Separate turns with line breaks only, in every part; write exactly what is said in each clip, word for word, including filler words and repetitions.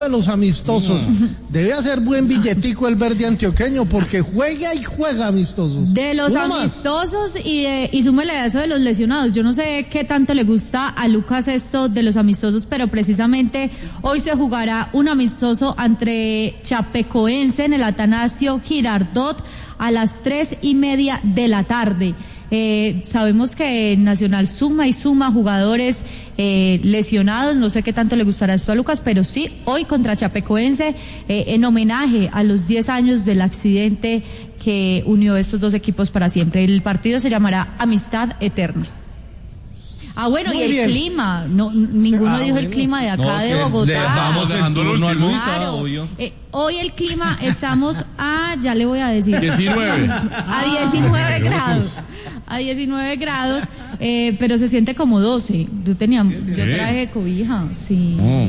de los amistosos. Debe hacer buen billetico el verde antioqueño porque juega y juega amistosos.
De los
Uno
amistosos más. y, de, y súmele a eso de los lesionados. Yo no sé qué tanto le gusta a Lucas esto de los amistosos, pero precisamente hoy se jugará un amistoso entre Chapecoense en el Atanasio Girardot a las tres y media de la tarde. Eh, sabemos que Nacional suma y suma jugadores eh, lesionados, no sé qué tanto le gustará esto a Lucas, pero sí, hoy contra Chapecoense, eh, en homenaje a los diez años del accidente que unió estos dos equipos para siempre. El partido se llamará Amistad Eterna. Ah, bueno, Muy y el bien. clima, no, ninguno ah, dijo el clima de acá
no,
de Bogotá.
Le dejamos dejándolo a Luisa,
claro.
obvio.
Eh, hoy el clima, estamos a, ya le voy a decir.
diecinueve.
A diecinueve grados. A diecinueve grados, eh, pero se siente como doce. Yo tenía, yo traje cobija, sí. Oh.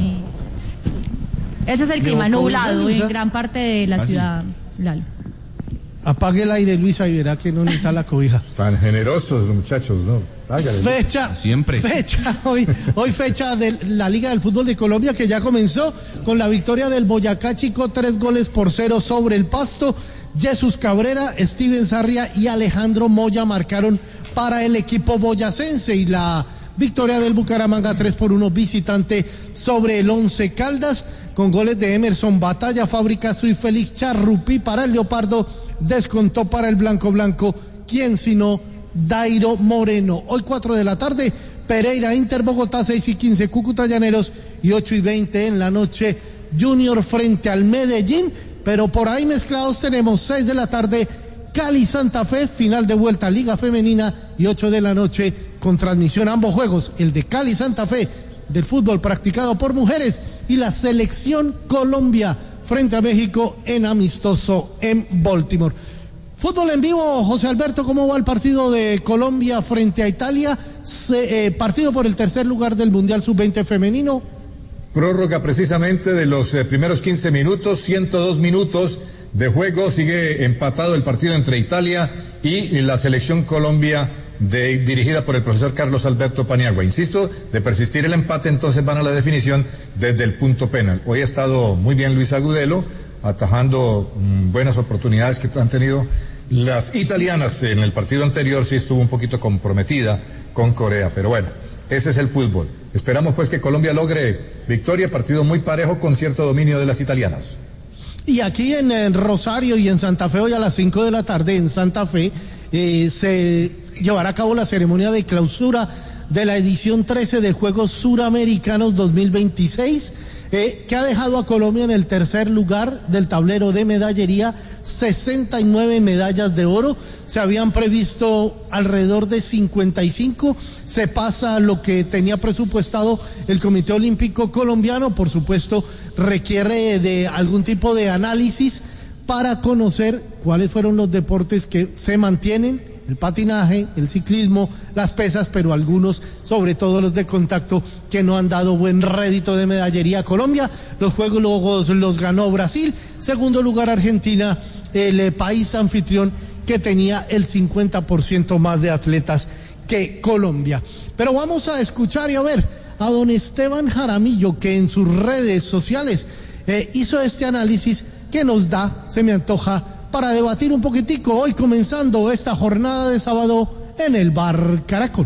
Ese es el clima nublado en gran parte de la ¿Ah, ciudad, sí? Lalo.
Apague el aire, Luisa, y verá que no necesita la cobija.
Tan generosos los muchachos, ¿no? Hágale.
Fecha,
siempre.
Fecha, hoy, hoy fecha de la Liga del Fútbol de Colombia que ya comenzó con la victoria del Boyacá Chico, tres goles por cero sobre el Pasto. Jesús Cabrera, Steven Sarria y Alejandro Moya marcaron para el equipo boyacense y la victoria del Bucaramanga tres por uno visitante sobre el Once Caldas con goles de Emerson Batalla, Fabri Castro y Félix Charrupi para el Leopardo, descontó para el Blanco Blanco, quien sino Dairo Moreno. Hoy cuatro de la tarde, Pereira Inter Bogotá, seis y quince Cúcuta Llaneros y ocho y veinte en la noche Junior frente al Medellín. Pero por ahí mezclados tenemos seis de la tarde, Cali Santa Fe, final de vuelta Liga Femenina y ocho de la noche con transmisión ambos juegos, el de Cali Santa Fe del fútbol practicado por mujeres y la selección Colombia frente a México en amistoso en Baltimore. Fútbol en vivo, José Alberto, ¿cómo va el partido de Colombia frente a Italia? Se, eh, partido por el tercer lugar del Mundial sub veinte femenino.
Prórroga precisamente de los eh, primeros quince minutos, ciento dos minutos de juego, sigue empatado el partido entre Italia y la selección Colombia de, dirigida por el profesor Carlos Alberto Paniagua. Insisto, de persistir el empate, entonces van a la definición desde el punto penal. Hoy ha estado muy bien Luis Agudelo, atajando mmm, buenas oportunidades que han tenido las italianas. En el partido anterior sí estuvo un poquito comprometida con Corea, pero bueno, ese es el fútbol. Esperamos pues que Colombia logre victoria, partido muy parejo con cierto dominio de las italianas.
Y aquí en, en Rosario y en Santa Fe, hoy a las cinco de la tarde en Santa Fe, eh, se llevará a cabo la ceremonia de clausura de la edición trece de Juegos Suramericanos dos mil veintiséis, eh, que ha dejado a Colombia en el tercer lugar del tablero de medallería, sesenta y nueve medallas de oro. Se habían previsto alrededor de cincuenta y cinco, se pasa a lo que tenía presupuestado el Comité Olímpico Colombiano. Por supuesto, requiere de algún tipo de análisis para conocer cuáles fueron los deportes que se mantienen, el patinaje, el ciclismo, las pesas, pero algunos, sobre todo los de contacto, que no han dado buen rédito de medallería a Colombia. Los Juegos los, los ganó Brasil, segundo lugar Argentina, el eh, país anfitrión que tenía el cincuenta por ciento más de atletas que Colombia. Pero vamos a escuchar y a ver a don Esteban Jaramillo, que en sus redes sociales eh, hizo este análisis que nos da, se me antoja, para debatir un poquitico hoy comenzando esta jornada de sábado en el Bar Caracol.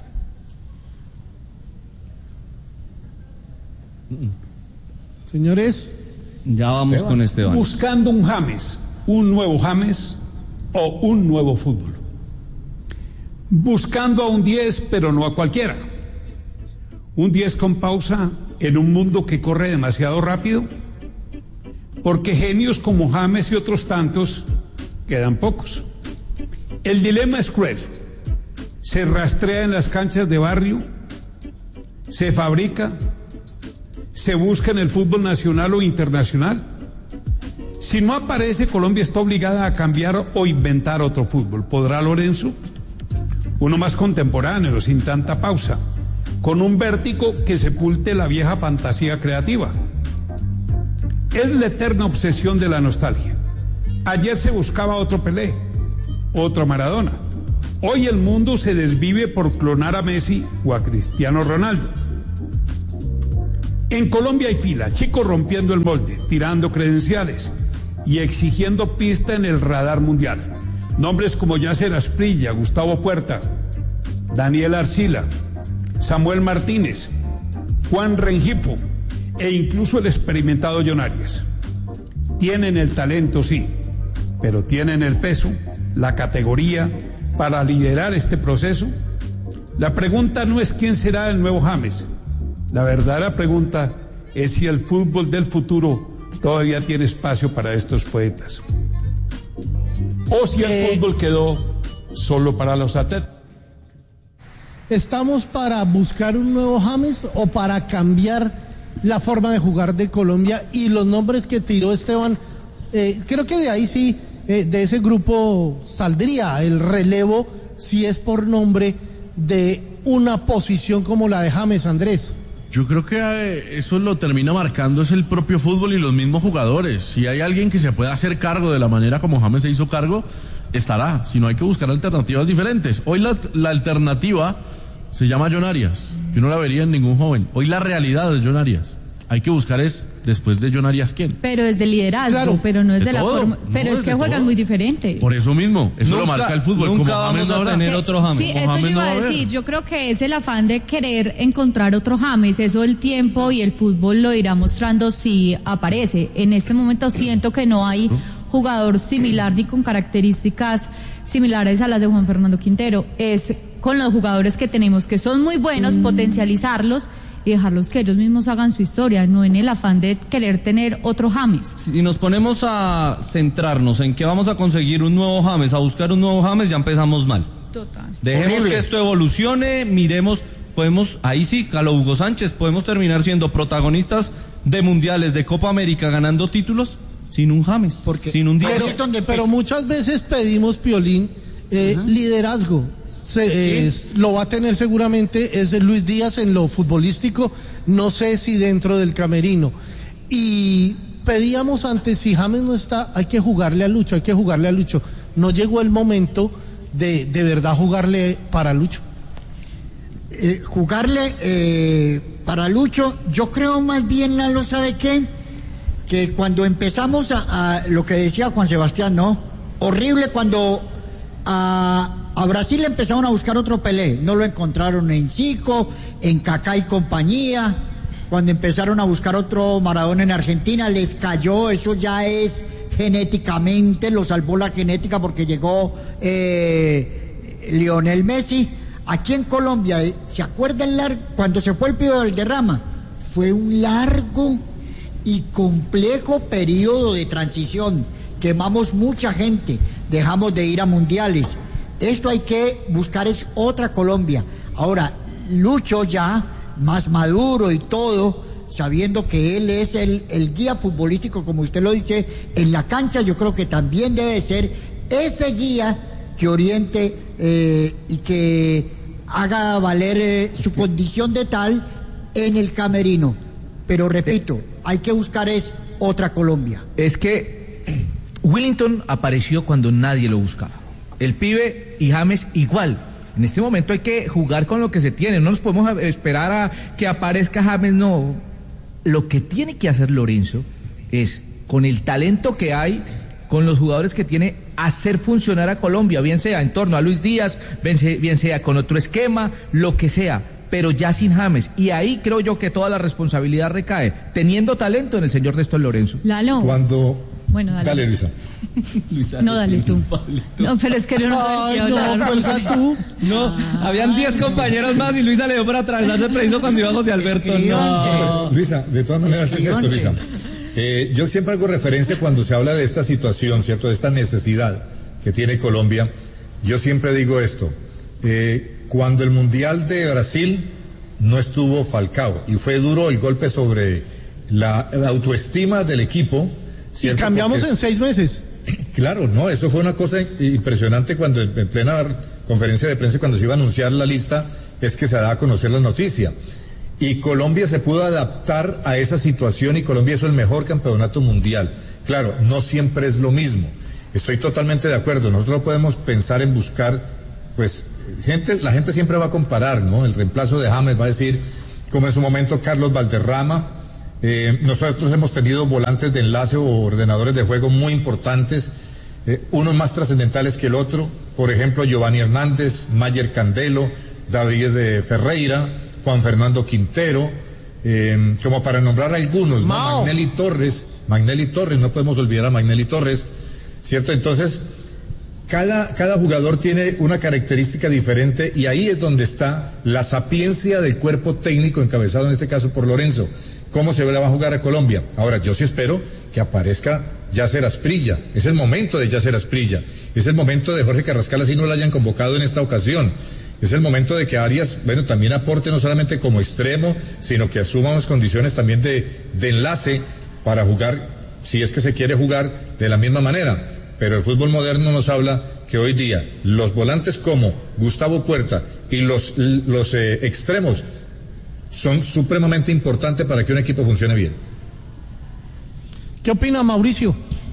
Señores,
ya vamos Esteban. con Esteban.
Buscando un James, un nuevo James o un nuevo fútbol. Buscando a un diez, pero no a cualquiera. Un diez con pausa en un mundo que corre demasiado rápido, porque genios como James y otros tantos quedan pocos. El dilema es cruel. Se rastrea en las canchas de barrio, se fabrica, se busca en el fútbol nacional o internacional. Si no aparece, Colombia está obligada a cambiar o inventar otro fútbol. ¿Podrá Lorenzo? Uno más contemporáneo, sin tanta pausa, con un vértigo que sepulte la vieja fantasía creativa. Es la eterna obsesión de la nostalgia. Ayer se buscaba otro Pelé, otro Maradona. Hoy el mundo se desvive por clonar a Messi o a Cristiano Ronaldo. En Colombia hay fila, chicos rompiendo el molde, tirando credenciales y exigiendo pista en el radar mundial. Nombres como Yasser Asprilla, Gustavo Puerta, Daniel Arcila, Samuel Martínez, Juan Rengifo e incluso el experimentado John Arias. Tienen el talento, sí, pero tienen el peso, la categoría para liderar este proceso. La pregunta no es quién será el nuevo James. La verdadera pregunta es si el fútbol del futuro todavía tiene espacio para estos poetas. O si el eh, fútbol quedó solo para los atletas.
¿Estamos para buscar un nuevo James o para cambiar la forma de jugar de Colombia? Y los nombres que tiró Esteban, eh, creo que de ahí sí, eh, de ese grupo saldría el relevo, si es por nombre, de una posición como la de James, Andrés.
Yo creo que eh, eso lo termina marcando es el propio fútbol y los mismos jugadores. Si hay alguien que se pueda hacer cargo de la manera como James se hizo cargo, estará. Si no, hay que buscar alternativas diferentes. Hoy la, la alternativa se llama John Arias. Yo no la vería en ningún joven. Hoy la realidad es John Arias. Hay que buscar es, después de John Arias, ¿quién?
Pero es de liderazgo, claro, pero no es de, de la forma. Pero no, es que juegan todo muy diferente.
Por eso mismo, eso nunca, lo marca el fútbol.
Nunca
como
vamos
James
a tener
no
otro James.
Sí, eso
James
yo iba
no
a decir. Yo creo que es el afán de querer encontrar otro James. Eso el tiempo y el fútbol lo irá mostrando si aparece. En este momento siento que no hay jugador similar ni con características similares a las de Juan Fernando Quintero. Es con los jugadores que tenemos, que son muy buenos, mm. potencializarlos y dejarlos que ellos mismos hagan su historia, no en el afán de querer tener otro James.
Si nos ponemos a centrarnos en que vamos a conseguir un nuevo James, a buscar un nuevo James, ya empezamos mal.
Total.
Dejemos Horrible. que esto evolucione, miremos, podemos, ahí sí, Calo Hugo Sánchez, podemos terminar siendo protagonistas de mundiales, de Copa América, ganando títulos sin un James,
Porque,
sin un diez.
Pero, pero muchas veces pedimos, Piolín, eh, uh-huh. liderazgo. Se, ¿Sí? es, lo va a tener seguramente es Luis Díaz en lo futbolístico, no sé si dentro del camerino. Y pedíamos antes, si James no está, hay que jugarle a Lucho, hay que jugarle a Lucho. No llegó el momento de de verdad jugarle para Lucho.
Eh, jugarle eh, para Lucho, yo creo más bien, Lalo, ¿sabe qué? Que cuando empezamos a, a lo que decía Juan Sebastián, ¿no? Horrible cuando a A Brasil empezaron a buscar otro Pelé, no lo encontraron en Zico, en Kaká y compañía. Cuando empezaron a buscar otro Maradona en Argentina, les cayó, eso ya es genéticamente, lo salvó la genética porque llegó eh, Lionel Messi. Aquí en Colombia, ¿se acuerdan lar- cuando se fue el Pío Valderrama? Fue un largo y complejo periodo de transición. Quemamos mucha gente, dejamos de ir a mundiales. Esto hay que buscar, es otra Colombia. Ahora, Lucho ya, más maduro y todo, sabiendo que él es el, el guía futbolístico, como usted lo dice, en la cancha, yo creo que también debe ser ese guía que oriente eh, y que haga valer eh, su condición de tal en el camerino. Pero repito, hay que buscar es otra Colombia.
Es que Willington apareció cuando nadie lo buscaba. El pibe y James igual. En este momento hay que jugar con lo que se tiene. No nos podemos esperar a que aparezca James, no. Lo que tiene que hacer Lorenzo es, con el talento que hay, con los jugadores que tiene, hacer funcionar a Colombia, bien sea en torno a Luis Díaz, bien sea, bien sea con otro esquema, lo que sea, pero ya sin James. Y ahí creo yo que toda la responsabilidad recae, teniendo talento, en el señor Néstor Lorenzo.
Lalo.
Cuando...
Bueno, dale.
Dale, Luisa.
Luisa, no, dale tú. No, pero es que yo no soy
Ay, no, cuelga tú.
No, ah, habían diez compañeros más y Luisa le dio para atravesarse preciso cuando iba José Alberto. No.
Luisa, de todas maneras es esto, Luisa. Eh, yo siempre hago referencia cuando se habla de esta situación, ¿cierto? De esta necesidad que tiene Colombia. Yo siempre digo esto. Eh, cuando el Mundial de Brasil no estuvo Falcao y fue duro el golpe sobre la, la autoestima del equipo.
Y cambiamos Porque, en seis meses.
Claro, no, eso fue una cosa impresionante cuando en plena conferencia de prensa, cuando se iba a anunciar la lista, es que se daba a conocer la noticia. Y Colombia se pudo adaptar a esa situación y Colombia hizo el mejor campeonato mundial. Claro, no siempre es lo mismo. Estoy totalmente de acuerdo. Nosotros no podemos pensar en buscar, pues, gente, la gente siempre va a comparar, ¿no? El reemplazo de James va a decir, como en su momento Carlos Valderrama, Eh, nosotros hemos tenido volantes de enlace o ordenadores de juego muy importantes, eh, unos más trascendentales que el otro, por ejemplo Giovanni Hernández, Mayer Candelo, David de Ferreira, Juan Fernando Quintero, eh, como para nombrar algunos, ¿no? Magnelli Torres, Magnelli Torres, no podemos olvidar a Magnelli Torres, ¿cierto? Entonces, cada, cada jugador tiene una característica diferente y ahí es donde está la sapiencia del cuerpo técnico encabezado en este caso por Lorenzo. ¿Cómo se la va a jugar a Colombia? Ahora, yo sí espero que aparezca Yasser Asprilla. Es el momento de Yasser Asprilla. Es el momento de Jorge Carrascal, así no lo hayan convocado en esta ocasión. Es el momento de que Arias, bueno, también aporte no solamente como extremo, sino que asuma unas condiciones también de, de enlace para jugar, si es que se quiere jugar de la misma manera. Pero el fútbol moderno nos habla que hoy día los volantes como Gustavo Puerta y los, los eh, extremos son supremamente importantes para que un equipo funcione bien.
¿Qué opina Mauricio?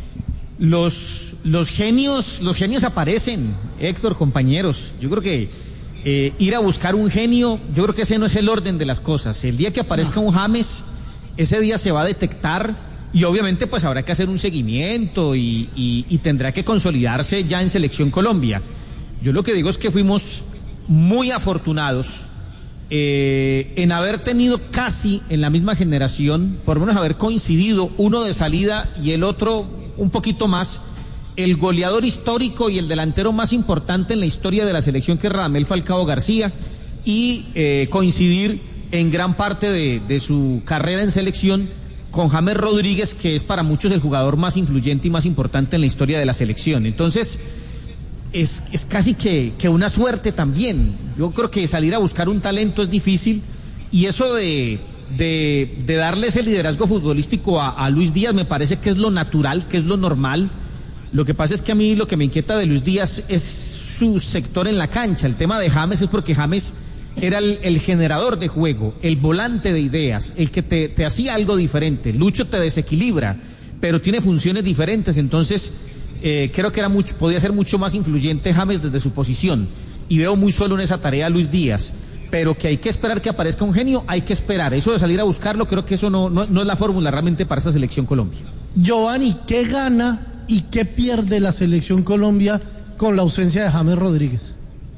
Los, los genios, los genios aparecen, Héctor, compañeros. Yo creo que eh, ir a buscar un genio, yo creo que ese no es el orden de las cosas. El día que aparezca un James, ese día se va a detectar y obviamente pues habrá que hacer un seguimiento y, y, y tendrá que consolidarse ya en Selección Colombia. Yo lo que digo es que fuimos muy afortunados Eh, en haber tenido casi en la misma generación, por lo menos haber coincidido uno de salida y el otro un poquito más, el goleador histórico y el delantero más importante en la historia de la selección, que es Radamel Falcao García, y eh, coincidir en gran parte de, de su carrera en selección con James Rodríguez, que es para muchos el jugador más influyente y más importante en la historia de la selección. Entonces Es, es casi que, que una suerte también. Yo creo que salir a buscar un talento es difícil y eso de, de, de darle ese liderazgo futbolístico a, a Luis Díaz me parece que es lo natural, que es lo normal. Lo que pasa es que a mí lo que me inquieta de Luis Díaz es su sector en la cancha. El tema de James es porque James era el, el generador de juego, el volante de ideas, el que te, te hacía algo diferente. Lucho te desequilibra, pero tiene funciones diferentes, entonces Eh, creo que era mucho, podía ser mucho más influyente James desde su posición y veo muy solo en esa tarea a Luis Díaz, pero que hay que esperar que aparezca un genio, hay que esperar. Eso de salir a buscarlo, creo que eso no, no, no es la fórmula realmente para esta Selección Colombia.
Giovanni, ¿qué gana y qué pierde la Selección Colombia con la ausencia de James Rodríguez?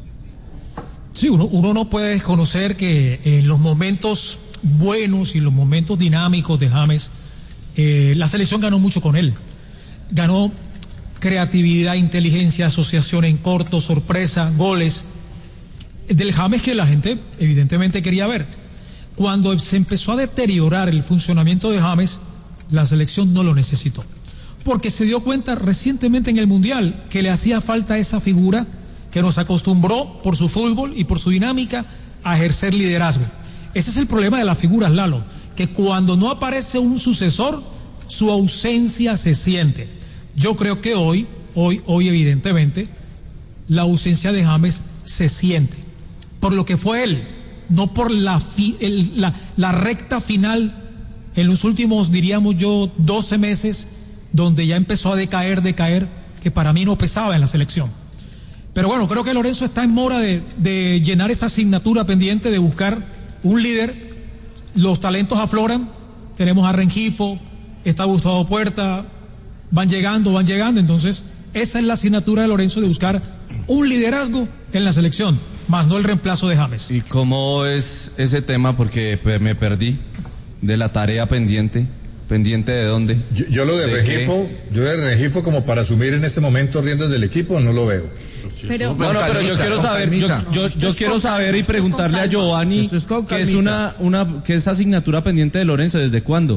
Sí, uno, uno no puede desconocer que en los momentos buenos y los momentos dinámicos de James, eh, la selección ganó mucho con él. Ganó creatividad, inteligencia, asociación en corto, sorpresa, goles, del James que la gente evidentemente quería ver. Cuando se empezó a deteriorar el funcionamiento de James, la selección no lo necesitó, porque se dio cuenta recientemente en el Mundial que le hacía falta esa figura que nos acostumbró por su fútbol y por su dinámica a ejercer liderazgo. Ese es el problema de las figuras, Lalo, que cuando no aparece un sucesor, su ausencia se siente. Yo creo que hoy, hoy, hoy evidentemente, la ausencia de James se siente por lo que fue él, no por la, fi, el, la, la recta final en los últimos, diríamos yo, doce meses, donde ya empezó a decaer, decaer, que para mí no pesaba en la selección. Pero bueno, creo que Lorenzo está en mora de, de llenar esa asignatura pendiente de buscar un líder. Los talentos afloran, tenemos a Rengifo, está Gustavo Puerta, van llegando, van llegando, entonces esa es la asignatura de Lorenzo, de buscar un liderazgo en la selección, más no el reemplazo de James.
¿Y cómo es ese tema? Porque pues, me perdí de la tarea pendiente. ¿Pendiente de dónde?
Yo, yo lo de, de Rengifo, yo de Rengifo como para asumir en este momento riendas del equipo, no lo veo.
Pero,
no, no, pero yo quiero saber, yo, yo, yo quiero saber y preguntarle a Giovanni que es una, una, que es asignatura pendiente de Lorenzo, ¿desde cuándo?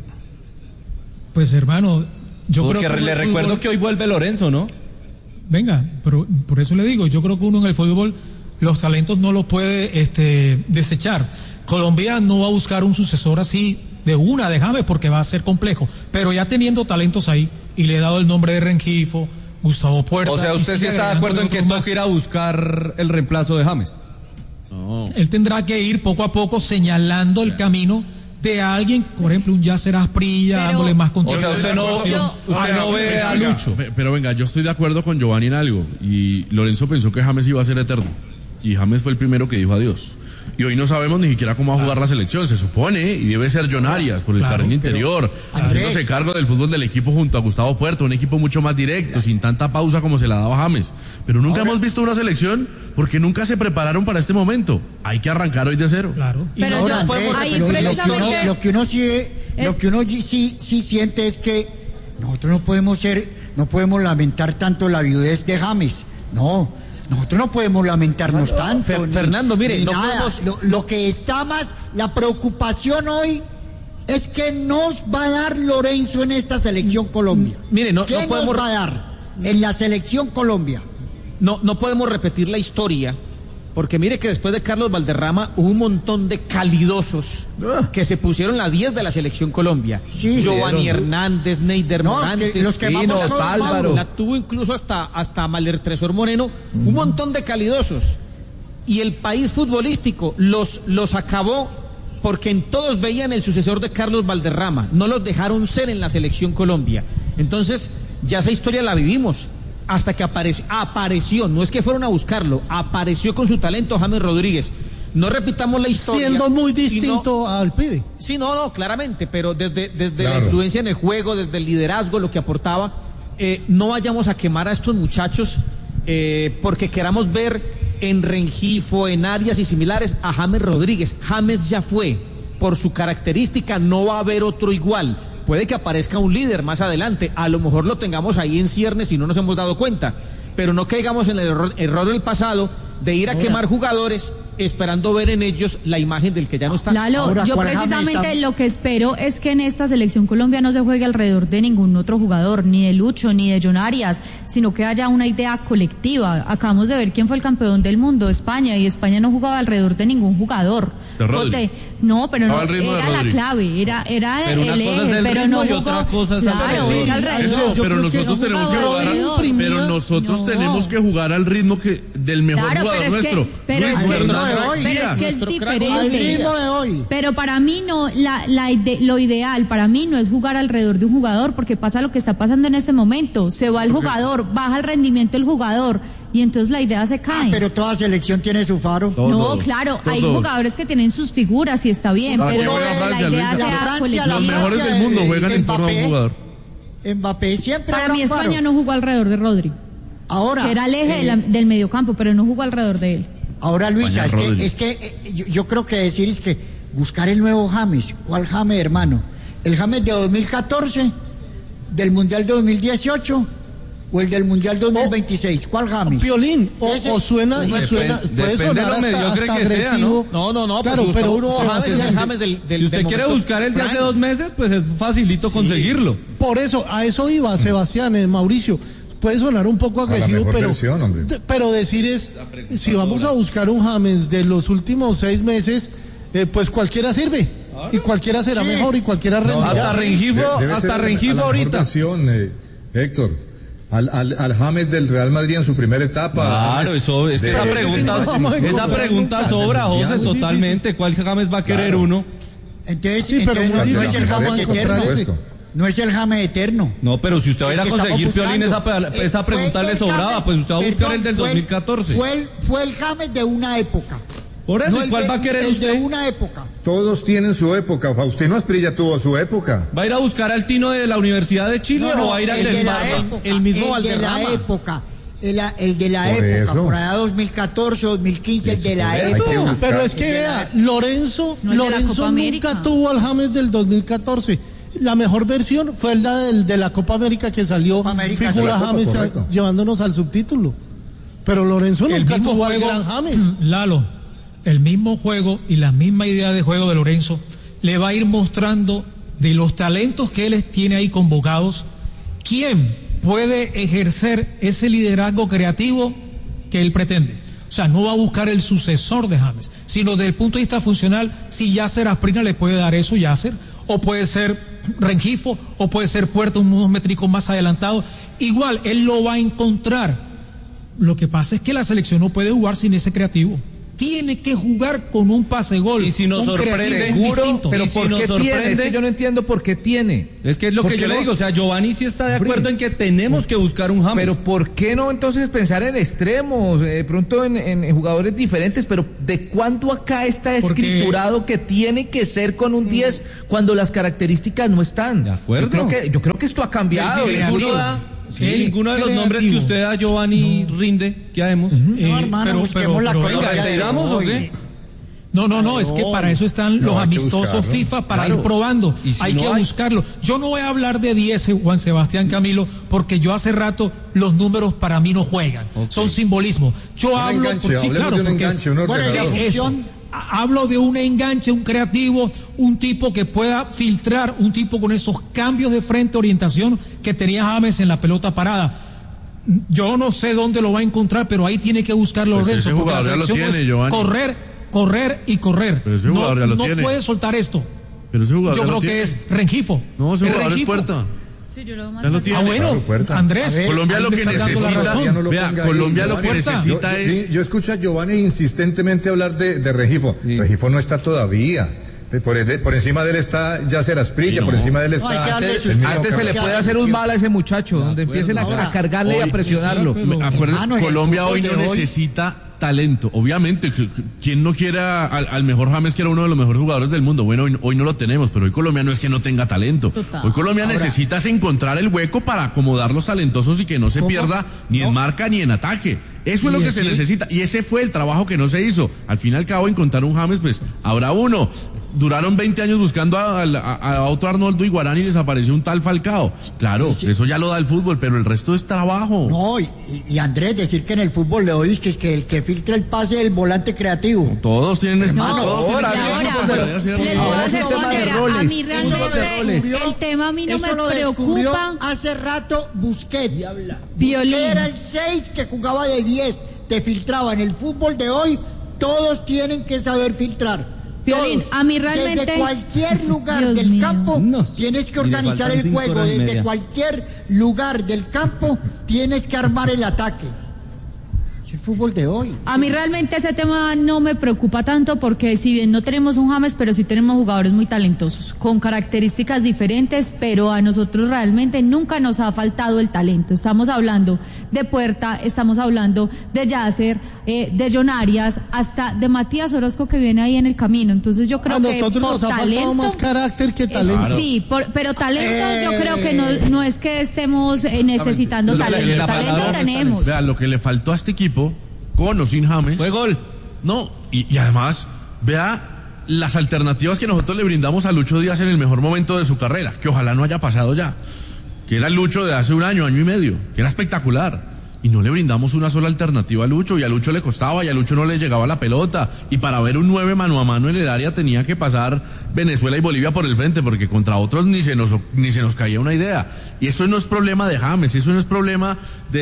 Pues hermano, yo
Porque
creo que
le recuerdo fútbol... que hoy vuelve Lorenzo, ¿no?
Venga, pero por eso le digo, yo creo que uno en el fútbol los talentos no los puede este, desechar. Colombia no va a buscar un sucesor así de una de James porque va a ser complejo, pero ya teniendo talentos ahí, y le he dado el nombre de Rengifo, Gustavo Puerta.
O sea, ¿usted sí está de acuerdo en que toca ir a buscar el reemplazo de James?
No. Él tendrá que ir poco a poco señalando el camino de alguien, por ejemplo, un Yasser Asprilla, pero, dándole más continuidad.
O sea, usted no, yo, usted no ve a Lucho.
Pero venga, yo estoy de acuerdo con Giovanni en algo, y Lorenzo pensó que James iba a ser eterno, y James fue el primero que dijo adiós. y hoy no sabemos ni siquiera cómo va a jugar la selección. Se supone, y debe ser John Arias por el
Claro,
carril interior,
Andrés,
haciéndose cargo del fútbol del equipo junto a Gustavo Puerto, un equipo mucho más directo, sin tanta pausa como se la daba James. Pero nunca
Ahora,
hemos visto una selección porque nunca se prepararon para este momento. Hay que arrancar hoy de cero.
Claro.
Pero
ahora,
yo
Andrés,
ahí
pero lo que uno,
precisamente
lo que uno sí, lo que uno sí, sí siente es que nosotros no podemos ser, no podemos lamentar tanto la viudez de James. No, nosotros no podemos lamentarnos
No,
tanto.
Fer-
ni-
Fernando, mire,
ni
no
nada.
podemos-
Lo, lo que está más, la preocupación hoy es que nos va a dar Lorenzo en esta selección Colombia.
Mire, no-
¿Qué
no podemos-
nos va a dar en la selección Colombia?
No, no podemos repetir la historia, porque mire que después de Carlos Valderrama hubo un montón de calidosos que se pusieron la diez de la selección Colombia.
Sí,
Giovanni
dieron.
Hernández, Neider
No,
Morantes,
que los quemamos
Pino,
todos,
Álvaro.
Mauro.
La tuvo incluso hasta, hasta Maler Tresor Moreno, un montón de calidosos. Y el país futbolístico los, los acabó porque en todos veían el sucesor de Carlos Valderrama, no los dejaron ser en la selección Colombia. Entonces, ya esa historia la vivimos. Hasta que apareció, apareció, no es que fueron a buscarlo, apareció con su talento James Rodríguez. No repitamos la historia.
Siendo muy
sino-
distinto al pibe.
Sí, no, no, claramente, pero desde, desde la
Claro.
influencia en el juego, desde el liderazgo, lo que aportaba, eh, no vayamos a quemar a estos muchachos eh, porque queramos ver en Rengifo, en Arias y similares a James Rodríguez. James ya fue, por su característica no va a haber otro igual. Puede que aparezca un líder más adelante, a lo mejor lo tengamos ahí en ciernes y no nos hemos dado cuenta, pero no caigamos en el error, error del pasado de ir a quemar jugadores esperando ver en ellos la imagen del que ya no está.
Lalo,
Ahora,
yo
¿cuál James
precisamente
está?
lo que espero es que en esta selección Colombia no se juegue alrededor de ningún otro jugador, ni de Lucho, ni de John Arias, sino que haya una idea colectiva. Acabamos de ver quién fue el campeón del mundo, España, y España no jugaba alrededor de ningún jugador.
De Rodri.
Ponte- No, pero no,
Estaba al ritmo de
era la
Rodri.
clave, era, era
Pero una
el
cosa es
eje,
el
pero
ritmo
no
y
jugó.
otra cosa es
Claro,
alrededor.
es alrededor.
Eso,
yo
pero
creo que
nosotros
no
tenemos que
jugaba
jugar,
alrededor.
pero nosotros
No.
tenemos que jugar al ritmo que del mejor
Claro,
jugador
pero es que-
nuestro,
pero
Luis
es que-
Fernando
Pero
Pero
Mejía.
es que es
Nuestro crack
Al
diferente.
ritmo de hoy.
Pero para mí no, la, la ide- lo ideal para mí no es jugar alrededor de un jugador, porque pasa lo que está pasando en ese momento. Se va el jugador, baja el rendimiento del jugador y entonces la idea se cae.
Pero toda selección tiene su faro.
Todos,
no,
todos,
claro, hay
todos.
jugadores que tienen sus figuras y está bien,
¿Para qué
pero
juega
la
Francia,
idea
Luis?
La
sea
Francia,
colectiva.
la
Los mejores
Francia
del mundo
de-
juegan
de
en torno a un
Mbappé.
jugador.
Mbappé siempre
Para
era
mí
un faro.
España no jugó alrededor de Rodri,
Ahora,
que era el eje
eh,
de la- del mediocampo, pero no jugó alrededor de él.
ahora Luisa, es
España, Rodri.
que, es que eh, yo, yo creo que decir es que buscar el nuevo James. ¿Cuál James, hermano? ¿El James de dos mil catorce? ¿Del Mundial de dos mil dieciocho? ¿O el del Mundial dos mil veintiséis? ¿Cuál James?
Piolín, o,
Ese-
o suena y
Depende-
suena, puede
depende de
sonar
lo
hasta,
mediocre
hasta
que sea,
agresivo.
No, no, no,
claro,
pues si
pero
busca uno James,
Sebastián,
es el James del, del
Si usted
del
quiere
momento
buscar el de hace
prime.
dos meses, pues es facilito conseguirlo.
por eso, a eso iba Sebastián, eh, Mauricio. Puede sonar un poco
A la
agresivo,
mejor
pero,
versión, hombre.
de- pero decir es, si vamos a buscar un James de los últimos seis meses, eh, pues cualquiera sirve. Y cualquiera será
Sí.
mejor y cualquiera rendirá.
Hasta Rengifo,
De- debe ser
hasta
a la-
Rengifo
a la mejor
ahorita.
versión, eh, Héctor, al, al, al James del Real Madrid en su primera etapa.
Claro,
James
eso, es que
de-
esa
Pero
pregunta,
ese sí no vamos a
esa
encontrar
pregunta
nunca.
sobra, José,
Muy difícil.
totalmente. ¿Cuál James va a querer
Claro.
uno?
Entonces,
Sí, pero
entonces
muy
no es
difícil
el
vamos a
James
encontrar
eterno.
ese.
No es el James eterno.
No, pero si usted va a ir a
El que estamos
conseguir, Piolín, esa,
buscando.
pe- esa
Eh,
pregunta
fue
le
el
sobraba,
James-
pues usted va a buscar
perdón,
el del
fue
dos mil catorce.
Fue el, fue el James de una época.
Por eso,
No
¿y
el
cuál
de-
va a querer
el
usted?
de una época.
Todos tienen su época. Faustino Asprilla tuvo su época.
¿Va a ir a buscar al Tino de la Universidad de Chile o va a ir al
el
del
de la
Barça?
época,
el mismo
el de la
Valderrama.
época. El, el de la
Por
época,
eso.
por allá dos mil catorce, dos mil quince, el de la
Hay que
época.
buscar.
Pero es que vea, Lorenzo,
No, el de la
Lorenzo
Copa América.
nunca tuvo al James del dos mil catorce. La mejor versión fue la del, de la Copa América que salió
Copa América,
figura
sí, la Copa,
James a-
correcto.
llevándonos al subtítulo. Pero Lorenzo
El
nunca
mismo
tuvo al
juego,
gran James.
Lalo, el mismo juego y la misma idea de juego de Lorenzo le va a ir mostrando de los talentos que él tiene ahí convocados, quién puede ejercer ese liderazgo creativo que él pretende. O sea, no va a buscar el sucesor de James, sino desde el punto de vista funcional, si Yasser Asprilla le puede dar eso, Yasser, o puede ser Rengifo, o puede ser Puerto, unos métricos más adelantados. Igual, él lo va a encontrar. Lo que pasa es que la selección no puede jugar sin ese creativo. tiene que jugar con un pase gol.
Y si nos
un
sorprende,
seguro, pero
y si
¿por
nos
qué
sorprende?
tiene? Es que yo no entiendo por qué tiene.
Es que es lo que yo
no?
le digo, o sea, Giovanni sí está de acuerdo
Hombre.
en que tenemos que buscar un James.
Pero ¿por qué no entonces pensar en extremos, eh, de pronto en, en jugadores diferentes? Pero ¿de cuándo acá está
Porque-
escriturado que tiene que ser con un diez cuando las características no están?
De acuerdo.
Yo creo que, yo creo que esto ha cambiado.
Del
ninguno,
creativo.
da- sí,
El
ninguno de los nombres que
creativo.
usted da, Giovanni, rinde. ¿Qué haremos?
Eh,
No, hermano, busquemos la
pero-
Colombia
venga,
de
¿tiramos o
hoy.
qué?
No, no, no, es que para eso están
No,
los
hay que
amistosos
buscarlo.
FIFA, para
Claro.
ir probando.
Y si
hay
no
que
hay-
buscarlo. Yo no voy a hablar de diez, Juan Sebastián Camilo, porque yo hace rato los números para mí no juegan.
Ok.
Son simbolismo. Yo
Un
hablo
enganche,
por sí,
hablemos
claro,
de un
porque
enganche, un
Bueno,
ordenador.
sí,
eso.
función.
Ha- Hablo de un enganche, un creativo, un tipo que pueda filtrar, un tipo con esos cambios de frente, orientación que tenía James en la pelota parada. Yo no sé dónde lo va a encontrar, pero ahí tiene que buscarlo
Pues
Lorenzo,
ese
porque la
jugador ya lo
selección
tiene,
es
Giovanni.
correr, correr y correr.
Pero ese
no
jugador ya lo
no
tiene.
puede soltar esto.
Pero ese jugador
Yo
ya
creo
lo
que
tiene.
es Rengifo.
No, ese
Es
jugador es
Rengifo.
Puerta.
Sí, yo lo veo más
Ya lo
fácil.
tiene.
Ah, bueno,
Claro, Puerta.
Andrés.
A ver,
Colombia
ahí
lo
me
que
está dando la
necesita,
razón.
Ya no lo
vea,
ponga ahí,
Colombia lo que
Giovanni.
necesita
Yo,
es...
yo escucho a Giovanni insistentemente hablar de, de Regifo. Regifo no está todavía. Por, por encima de él está Yacer Asprilla,
Sí,
por
no.
encima de él
No, hay
está...
que darle
el
su-
mismo
Antes se le
Carrasco.
puede hacer un mal a ese muchacho, donde empiecen a,
Ahora,
a cargarle y a
hoy-
presionarlo.
Sí, pero-
Acuérdense,
Hermano, en el
Colombia
fútbol
hoy no
de hoy-
necesita talento. Obviamente, c- c- ¿quién no quiere a- al, al mejor James, que era uno de los mejores jugadores del mundo? Bueno, hoy, hoy no lo tenemos, pero hoy Colombia no es que no tenga talento.
Total.
Hoy Colombia
Ahora-
necesita es encontrar el hueco para acomodar los talentosos y que no se
¿Cómo?
pierda ni
No.
en marca ni en ataque. Eso es lo
Y
que se
decir-
necesita. Y ese fue el trabajo que no se hizo. Al fin y al cabo, encontrar un James, pues habrá uno. Duraron veinte años buscando a, a- a otro Arnoldo Iguarán y les apareció un tal Falcao. Claro,
Sí, sí.
eso ya lo da el fútbol, pero el resto es trabajo.
No, y, y- y Andrés, decir que en el fútbol le oís que es que el que filtra el pase es el volante creativo.
Todos tienen
Hermano,
todos tienen
ahora,
que-
ahora,
todos
pero-
deben hacerlo.
Les voy
Ahora
a
es
ser
un tema de
sincera, a
roles.
mí
Es un tema de
realmente
roles.
el tema a mí no
Eso
me
lo descubrió
preocupa.
hace rato Busquets. Busquets
Violín.
era el seis que jugaba de diez, te filtraba. En el fútbol de hoy, todos tienen que saber filtrar.
Violín,
Todos.
a mí realmente-
Desde cualquier lugar
Dios
del
mío.
campo
No.
tienes que
Y le
organizar
faltan
el
cinco
juego.
horas y
Desde
media.
cualquier lugar del campo tienes que armar el ataque. Es el fútbol de hoy.
A mí realmente ese tema no me preocupa tanto porque si bien no tenemos un James, pero sí tenemos jugadores muy talentosos, con características diferentes, pero a nosotros realmente nunca nos ha faltado el talento. Estamos hablando de Puerta, estamos hablando de Yacer, eh, de John Arias, hasta de Matías Orozco que viene ahí en el camino. Entonces yo creo
A
que
nosotros
por
nos ha faltado
talento...
más carácter que talento.
Eh, sí, por- pero talento yo creo que no, no es que estemos eh, necesitando
Lo que
talento,
le
talento
faltó-
tenemos.
Vea, lo que le faltó a este equipo, con o sin James,
Fue gol.
no, y, y además, vea las alternativas que nosotros le brindamos a Lucho Díaz en el mejor momento de su carrera, que ojalá no haya pasado ya, que era el Lucho de hace un año, año y medio, que era espectacular. Y no le brindamos una sola alternativa a Lucho, y a Lucho le costaba, y a Lucho no le llegaba la pelota, y para ver un nueve mano a mano en el área tenía que pasar Venezuela y Bolivia por el frente, porque contra otros ni se nos, ni se nos caía una idea. Y eso no es problema de James, eso no es problema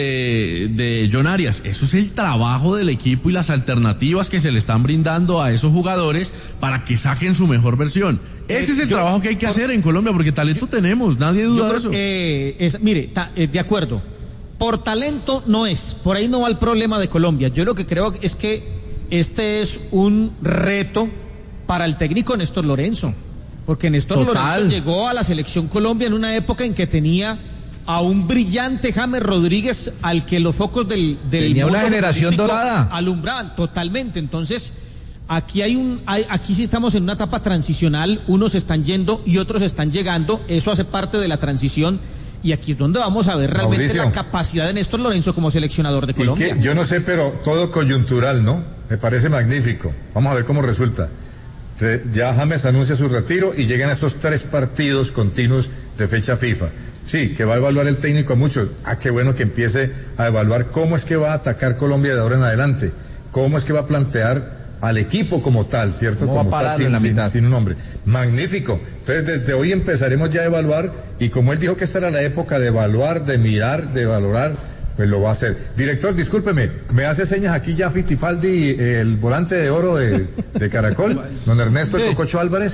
de, de John Arias, eso es el trabajo del equipo y las alternativas que se le están brindando a esos jugadores para que saquen su mejor versión. Ese es el
yo-
trabajo que hay que hacer en Colombia, porque talento tenemos, nadie
Yo
duda de
creo
eso.
que, eh, es- mire, ta- eh, de acuerdo. Por talento no es, por ahí no va el problema de Colombia. Yo lo que creo es que este es un reto para el técnico Néstor Lorenzo, porque Néstor
Total.
Lorenzo llegó a la selección Colombia en una época en que tenía a un brillante James Rodríguez al que los focos del, del
Tenía una
mundo
generación
futbolístico
dorada.
alumbraban totalmente. Entonces, aquí hay un, hay- aquí sí estamos en una etapa transicional, unos están yendo y otros están llegando, eso hace parte de la transición. Y aquí es donde vamos a ver realmente
Mauricio.
la capacidad de Néstor Lorenzo como seleccionador de
Y
Colombia.
que- yo no sé, pero todo coyuntural, ¿no? Me parece magnífico. Vamos a ver cómo resulta. Se- Ya James anuncia su retiro y llegan estos tres partidos continuos de fecha FIFA. Sí, que va a evaluar el técnico a muchos. Ah, qué bueno que empiece a evaluar cómo es que va a atacar Colombia de ahora en adelante. Cómo es que va a plantear al equipo como tal, ¿cierto?
¿Cómo va a
Como tal,
pararlo
sin,
en la
sin-
mitad?
sin un nombre. Magnífico. Entonces, desde hoy empezaremos ya a evaluar, y como él dijo que esta era la época de evaluar, de mirar, de valorar, pues lo va a hacer. Director, discúlpeme, me hace señas aquí ya Fitifaldi, el volante de oro de, de Caracol, don Ernesto El Cococho Álvarez.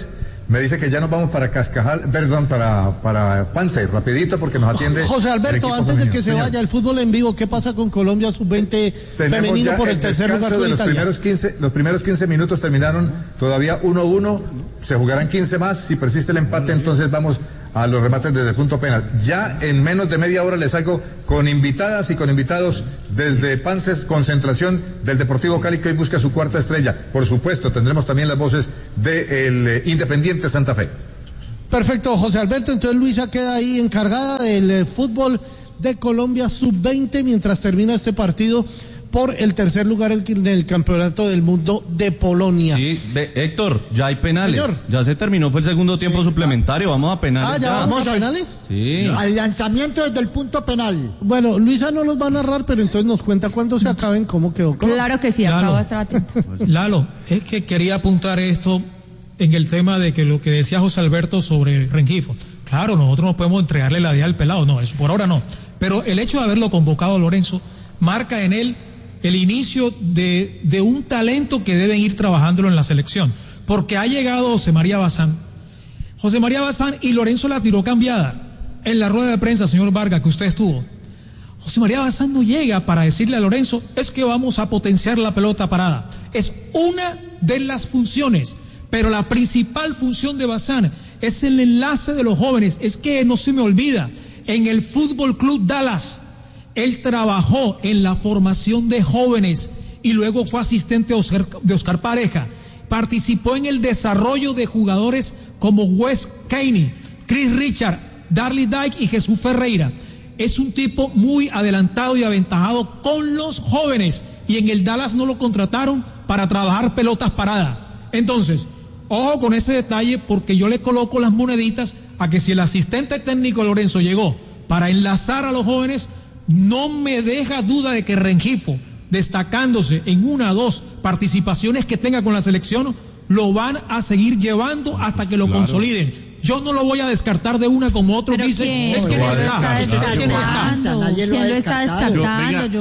Me dice que ya nos vamos para Cascajal, perdón, para, para Pance, rapidito porque nos atiende.
José Alberto, antes femenino. de que se Señor. vaya el fútbol en vivo, ¿qué pasa con Colombia sub veinte femenino por el, el tercer lugar con
de los
Italia?
Primeros quince, los primeros quince minutos terminaron todavía uno uno, se jugarán quince más, si persiste el empate entonces vamos a los remates desde el punto penal. Ya en menos de media hora les salgo con invitadas y con invitados desde Pances, concentración del Deportivo Cali que hoy busca su cuarta estrella. Por supuesto, tendremos también las voces del eh, Independiente Santa Fe.
Perfecto, José Alberto. Entonces Luisa queda ahí encargada del eh, fútbol de Colombia sub veinte mientras termina este partido por el tercer lugar en el Campeonato del Mundo de Polonia.
Sí, ve, Héctor, ya hay penales.
Señor.
Ya se terminó, fue el segundo tiempo sí, suplementario. Vamos a penales.
Ah, ¿ya, ya. vamos a penales?
Sí.
Al lanzamiento desde el punto penal.
Bueno, Luisa no nos va a narrar, pero entonces nos cuenta cuando se acaben cómo quedó.
Claro que sí, acabo de estar atento.
Lalo, es que quería apuntar esto en el tema de que lo que decía José Alberto sobre Rengifo. Claro, nosotros no podemos entregarle la idea al pelado, no, eso por ahora no. Pero el hecho de haberlo convocado a Lorenzo marca en él el inicio de, de un talento que deben ir trabajándolo en la selección, porque ha llegado José María Bazán, José María Bazán y Lorenzo la tiró cambiada en la rueda de prensa, señor Vargas, que usted estuvo. José María Bazán no llega para decirle a Lorenzo, es que vamos a potenciar la pelota parada, es una de las funciones, pero la principal función de Bazán es el enlace de los jóvenes, es que no se me olvida, en el Fútbol Club Dallas, él trabajó en la formación de jóvenes y luego fue asistente de Oscar, de Oscar Pareja. Participó en el desarrollo de jugadores como Wes Caney, Chris Richard, Darly Dyke y Jesús Ferreira. Es un tipo muy adelantado y aventajado con los jóvenes y en el Dallas no lo contrataron para trabajar pelotas paradas. Entonces, ojo con ese detalle porque yo le coloco las moneditas a que si el asistente técnico Lorenzo llegó para enlazar a los jóvenes, no me deja duda de que Rengifo, destacándose en una o dos participaciones que tenga con la selección, lo van a seguir llevando hasta que lo claro. consoliden. Yo no lo voy a descartar de una como otros dicen.
¿quién?
Es que no está. Es que no está.
¿Quién lo está descartando?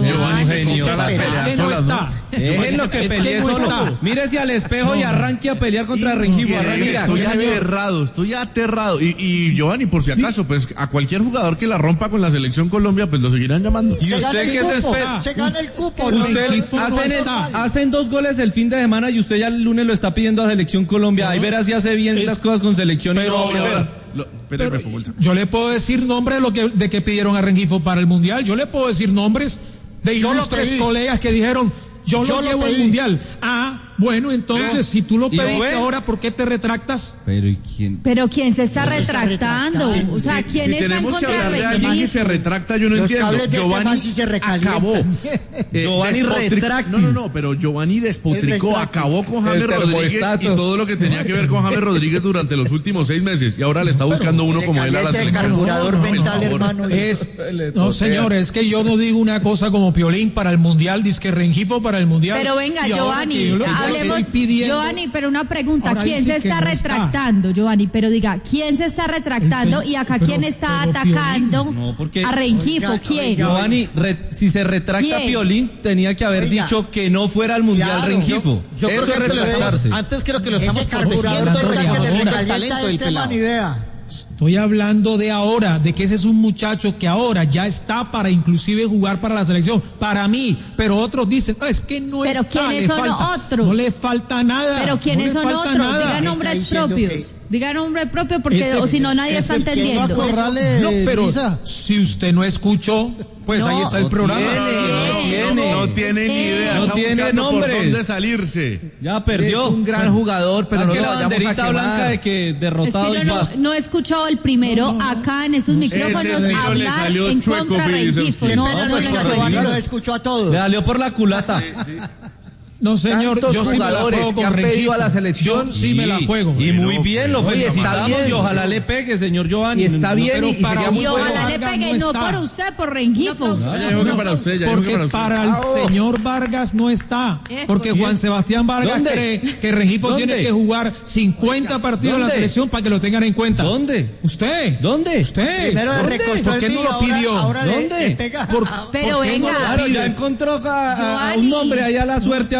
Es que no está.
Es lo que peleé solo. Mírese al espejo y arranque a pelear contra Rengifo.
Estoy aterrado, estoy aterrado. Y, y Giovanni, por si acaso, pues a cualquier jugador que la rompa con la selección Colombia, pues lo seguirán llamando.
¿Y usted qué se espera?
Se gana el cupo.
Usted hacen, el, hacen dos goles el fin de semana y usted ya el lunes lo está pidiendo a Selección Colombia. Ahí verás si hace bien las cosas con selección.
Pero, Pero, lo, pero, yo le puedo decir nombres de lo que de que pidieron a Rengifo para el mundial. Yo le puedo decir nombres de ilustres colegas que dijeron yo, yo lo llevo al mundial. Ah, bueno, entonces si tú lo pediste ahora, ¿por qué te retractas?
Pero ¿y quién?
Pero quién se está retractando. retractando. O sea, quién
si, si
está
tenemos
en
que
contra
hablar de alguien que se retracta, yo no
Los
entiendo.
De
Giovanni
este se
acabó. Eh,
Giovanni retracta.
No, no, no, pero Giovanni despotricó, acabó con James Rodríguez y todo lo que tenía que ver con James Rodríguez durante los últimos seis meses y ahora le está buscando uno como él a la selección.
Carburador no, no, mental, no, hermano.
Es, no, señor, es que yo no digo una cosa como Piolín para el mundial, dice que Rengifo para el mundial.
Pero venga, Giovanni, hablemos. Giovanni, pero una pregunta, ahora ¿quién se está retractando, está. Giovanni? Pero diga, ¿quién se está retractando? Se... Y acá, ¿quién pero, está pero atacando no, porque... a Rengifo? Oiga, ¿quién?
Oiga, Giovanni, re... si se retracta ¿quién? Piolín, tenía que haber oiga. dicho que no fuera al mundial claro, Rengifo.
Yo, yo Eso es retractarse. Antes creo que lo estamos protegiendo
el talento del pelado.
Estoy hablando de ahora, de que ese es un muchacho que ahora ya está para inclusive jugar para la selección, para mí, pero otros dicen, no, es que no
pero
está,
¿quiénes
le
son
falta,
otros?
No le falta nada.
Pero ¿quiénes
no
son
le falta
otros?
Nada.
Diga nombres propios. Que... Diga nombre propio porque ese, o si no nadie está entendiendo.
Corrales,
no, pero
Lisa.
Si usted no escuchó, pues no, ahí está el
no
programa.
Tiene,
no, tiene, no tiene ni idea.
No tiene nombres.
Por dónde salirse.
Ya perdió.
Es un gran jugador, pero no
lo
la
banderita blanca de que derrotado
es que yo
y
no, no he escuchado el primero no, no, acá en esos micrófonos hablar en contra de Rengifo. No, no, no,
no, lo escuchó a todos.
Le salió por la culata.
No, señor,
Tantos
yo sí me la juego con Rengifo.
A la selección,
yo sí me la juego.
Y muy bien, lo felicitamos y ojalá le pegue, señor Giovanni.
Y está bien,
pero
y,
para
y,
y ojalá le pegue, no, no por usted, por Rengifo.
No, no, para usted, ya
porque
para, usted.
para el señor Vargas no está. Porque Juan Sebastián Vargas
¿Dónde?
cree que Rengifo
¿Dónde?
tiene que jugar cincuenta partidos en la selección para que lo tengan en cuenta.
¿Dónde?
¿Usted?
¿Dónde?
¿Usted?
Primero recostó
¿Por qué no lo pidió?
Ahora, ahora
¿Dónde?
Le, le pega.
¿Por,
pero
¿por
venga.
No
claro, ya encontró a, a un nombre allá a la suerte a ver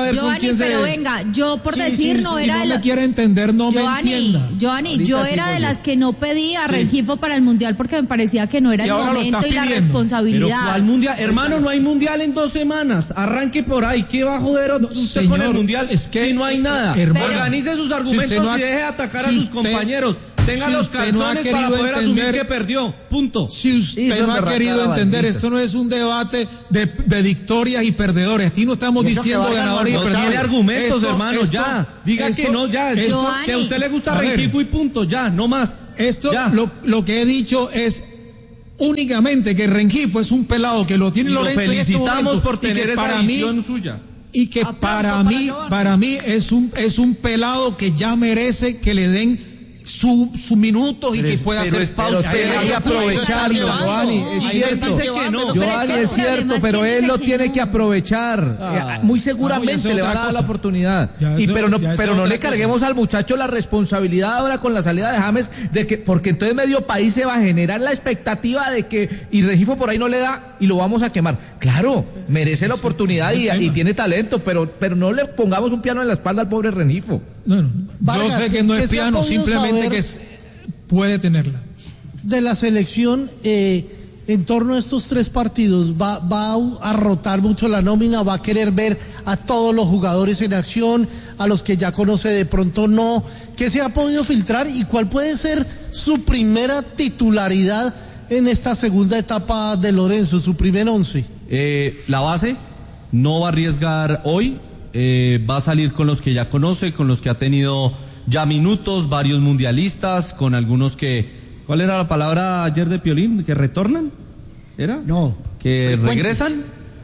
ver con
Giovanni,
quién se...
pero venga, yo por
Sí,
decir
sí,
no
si
era
no
de
me
lo-
quiere entender, no me
Giovanni,
entienda.
Giovanni,
Ahorita
yo
sigo
era de
yo.
las que no pedía a Rengifo para el Mundial porque me parecía que no era
Y
el
ahora lo
momento
está
y la
pidiendo.
Pero
responsabilidad.
¿cuál mundial? Hermano, no hay mundial en dos semanas. Arranque por ahí. ¿Qué va a joder usted
señor,
con el mundial
es que,
si no hay nada?
hermano,
Organice sus argumentos
si usted no ha-
y deje de atacar a
si
sus
usted-
compañeros. Tenga
si
los
usted no ha
calzones para
querido
poder asumir
entender-
que perdió. Punto.
Si
Y
usted
son
no ha
berracadas
querido entender,
malditas.
esto no es un debate de, de victorias y perdedores. Aquí no estamos
Y eso que
diciendo
valgan
ganadores y
No
perdedores.
tiene argumentos,
Esto-
hermano,
esto-
ya. Diga
esto-
que no, ya.
esto-
Giovanni.
Que a usted le gusta
A ver.
Rengifo y punto, ya, no más.
Esto,
Ya.
lo, lo que he dicho es únicamente que Rengifo es un pelado que lo tiene
Y lo
Lorenzo en este
felicitamos
momento,
por
y que
tener esa
para mí-
visión suya.
y que
Aplauso
para
para
mí,
Giovanni.
para mí es un es un pelado que ya merece que le den su, su minutos y
Pero
que
es-
pueda
pero
hacer
es pausa.
Pero tiene
Ahí
que
está
aprovecharlo,
llevando.
Giovanni, es
Ayer
cierto.
dice que no.
Pero es
Giovanni,
que el
es cierto,
problema es
pero
que
él
dice
lo
que
tiene
no.
que aprovechar.
Ah,
Eh, Muy
no, ya
seguramente
eso es
le van
otra
a dar la
cosa.
oportunidad.
Ya
Y
eso-
pero no,
ya eso
pero
es
no
otra
le carguemos al muchacho la responsabilidad ahora con la salida de James, de que, porque entonces medio país se va a generar la expectativa de que, y Rengifo por ahí no le da y lo vamos a quemar. Claro, merece la oportunidad y, y tiene talento, pero, pero no le pongamos un piano en la espalda al pobre Rengifo.
No, no.
Vargas,
Yo sé que no
¿qué
es
se ha
piano,
podido
simplemente
saber
que es- puede tenerla.
de la selección eh, en torno a estos tres partidos? ¿Va, va a rotar mucho la nómina? ¿Va a querer ver a todos los jugadores en acción? ¿A los que ya conoce de pronto no? ¿Qué se ha podido filtrar y cuál puede ser su primera titularidad en esta segunda etapa de Lorenzo, su primer once?
Eh, la base no va a arriesgar hoy, eh, va a salir con los que ya conoce, con los que ha tenido ya minutos, varios mundialistas, con algunos que... ¿Cuál era la palabra ayer de Piolín? ¿Que retornan? ¿Era?
No.
¿Que
Frecuentes.
regresan?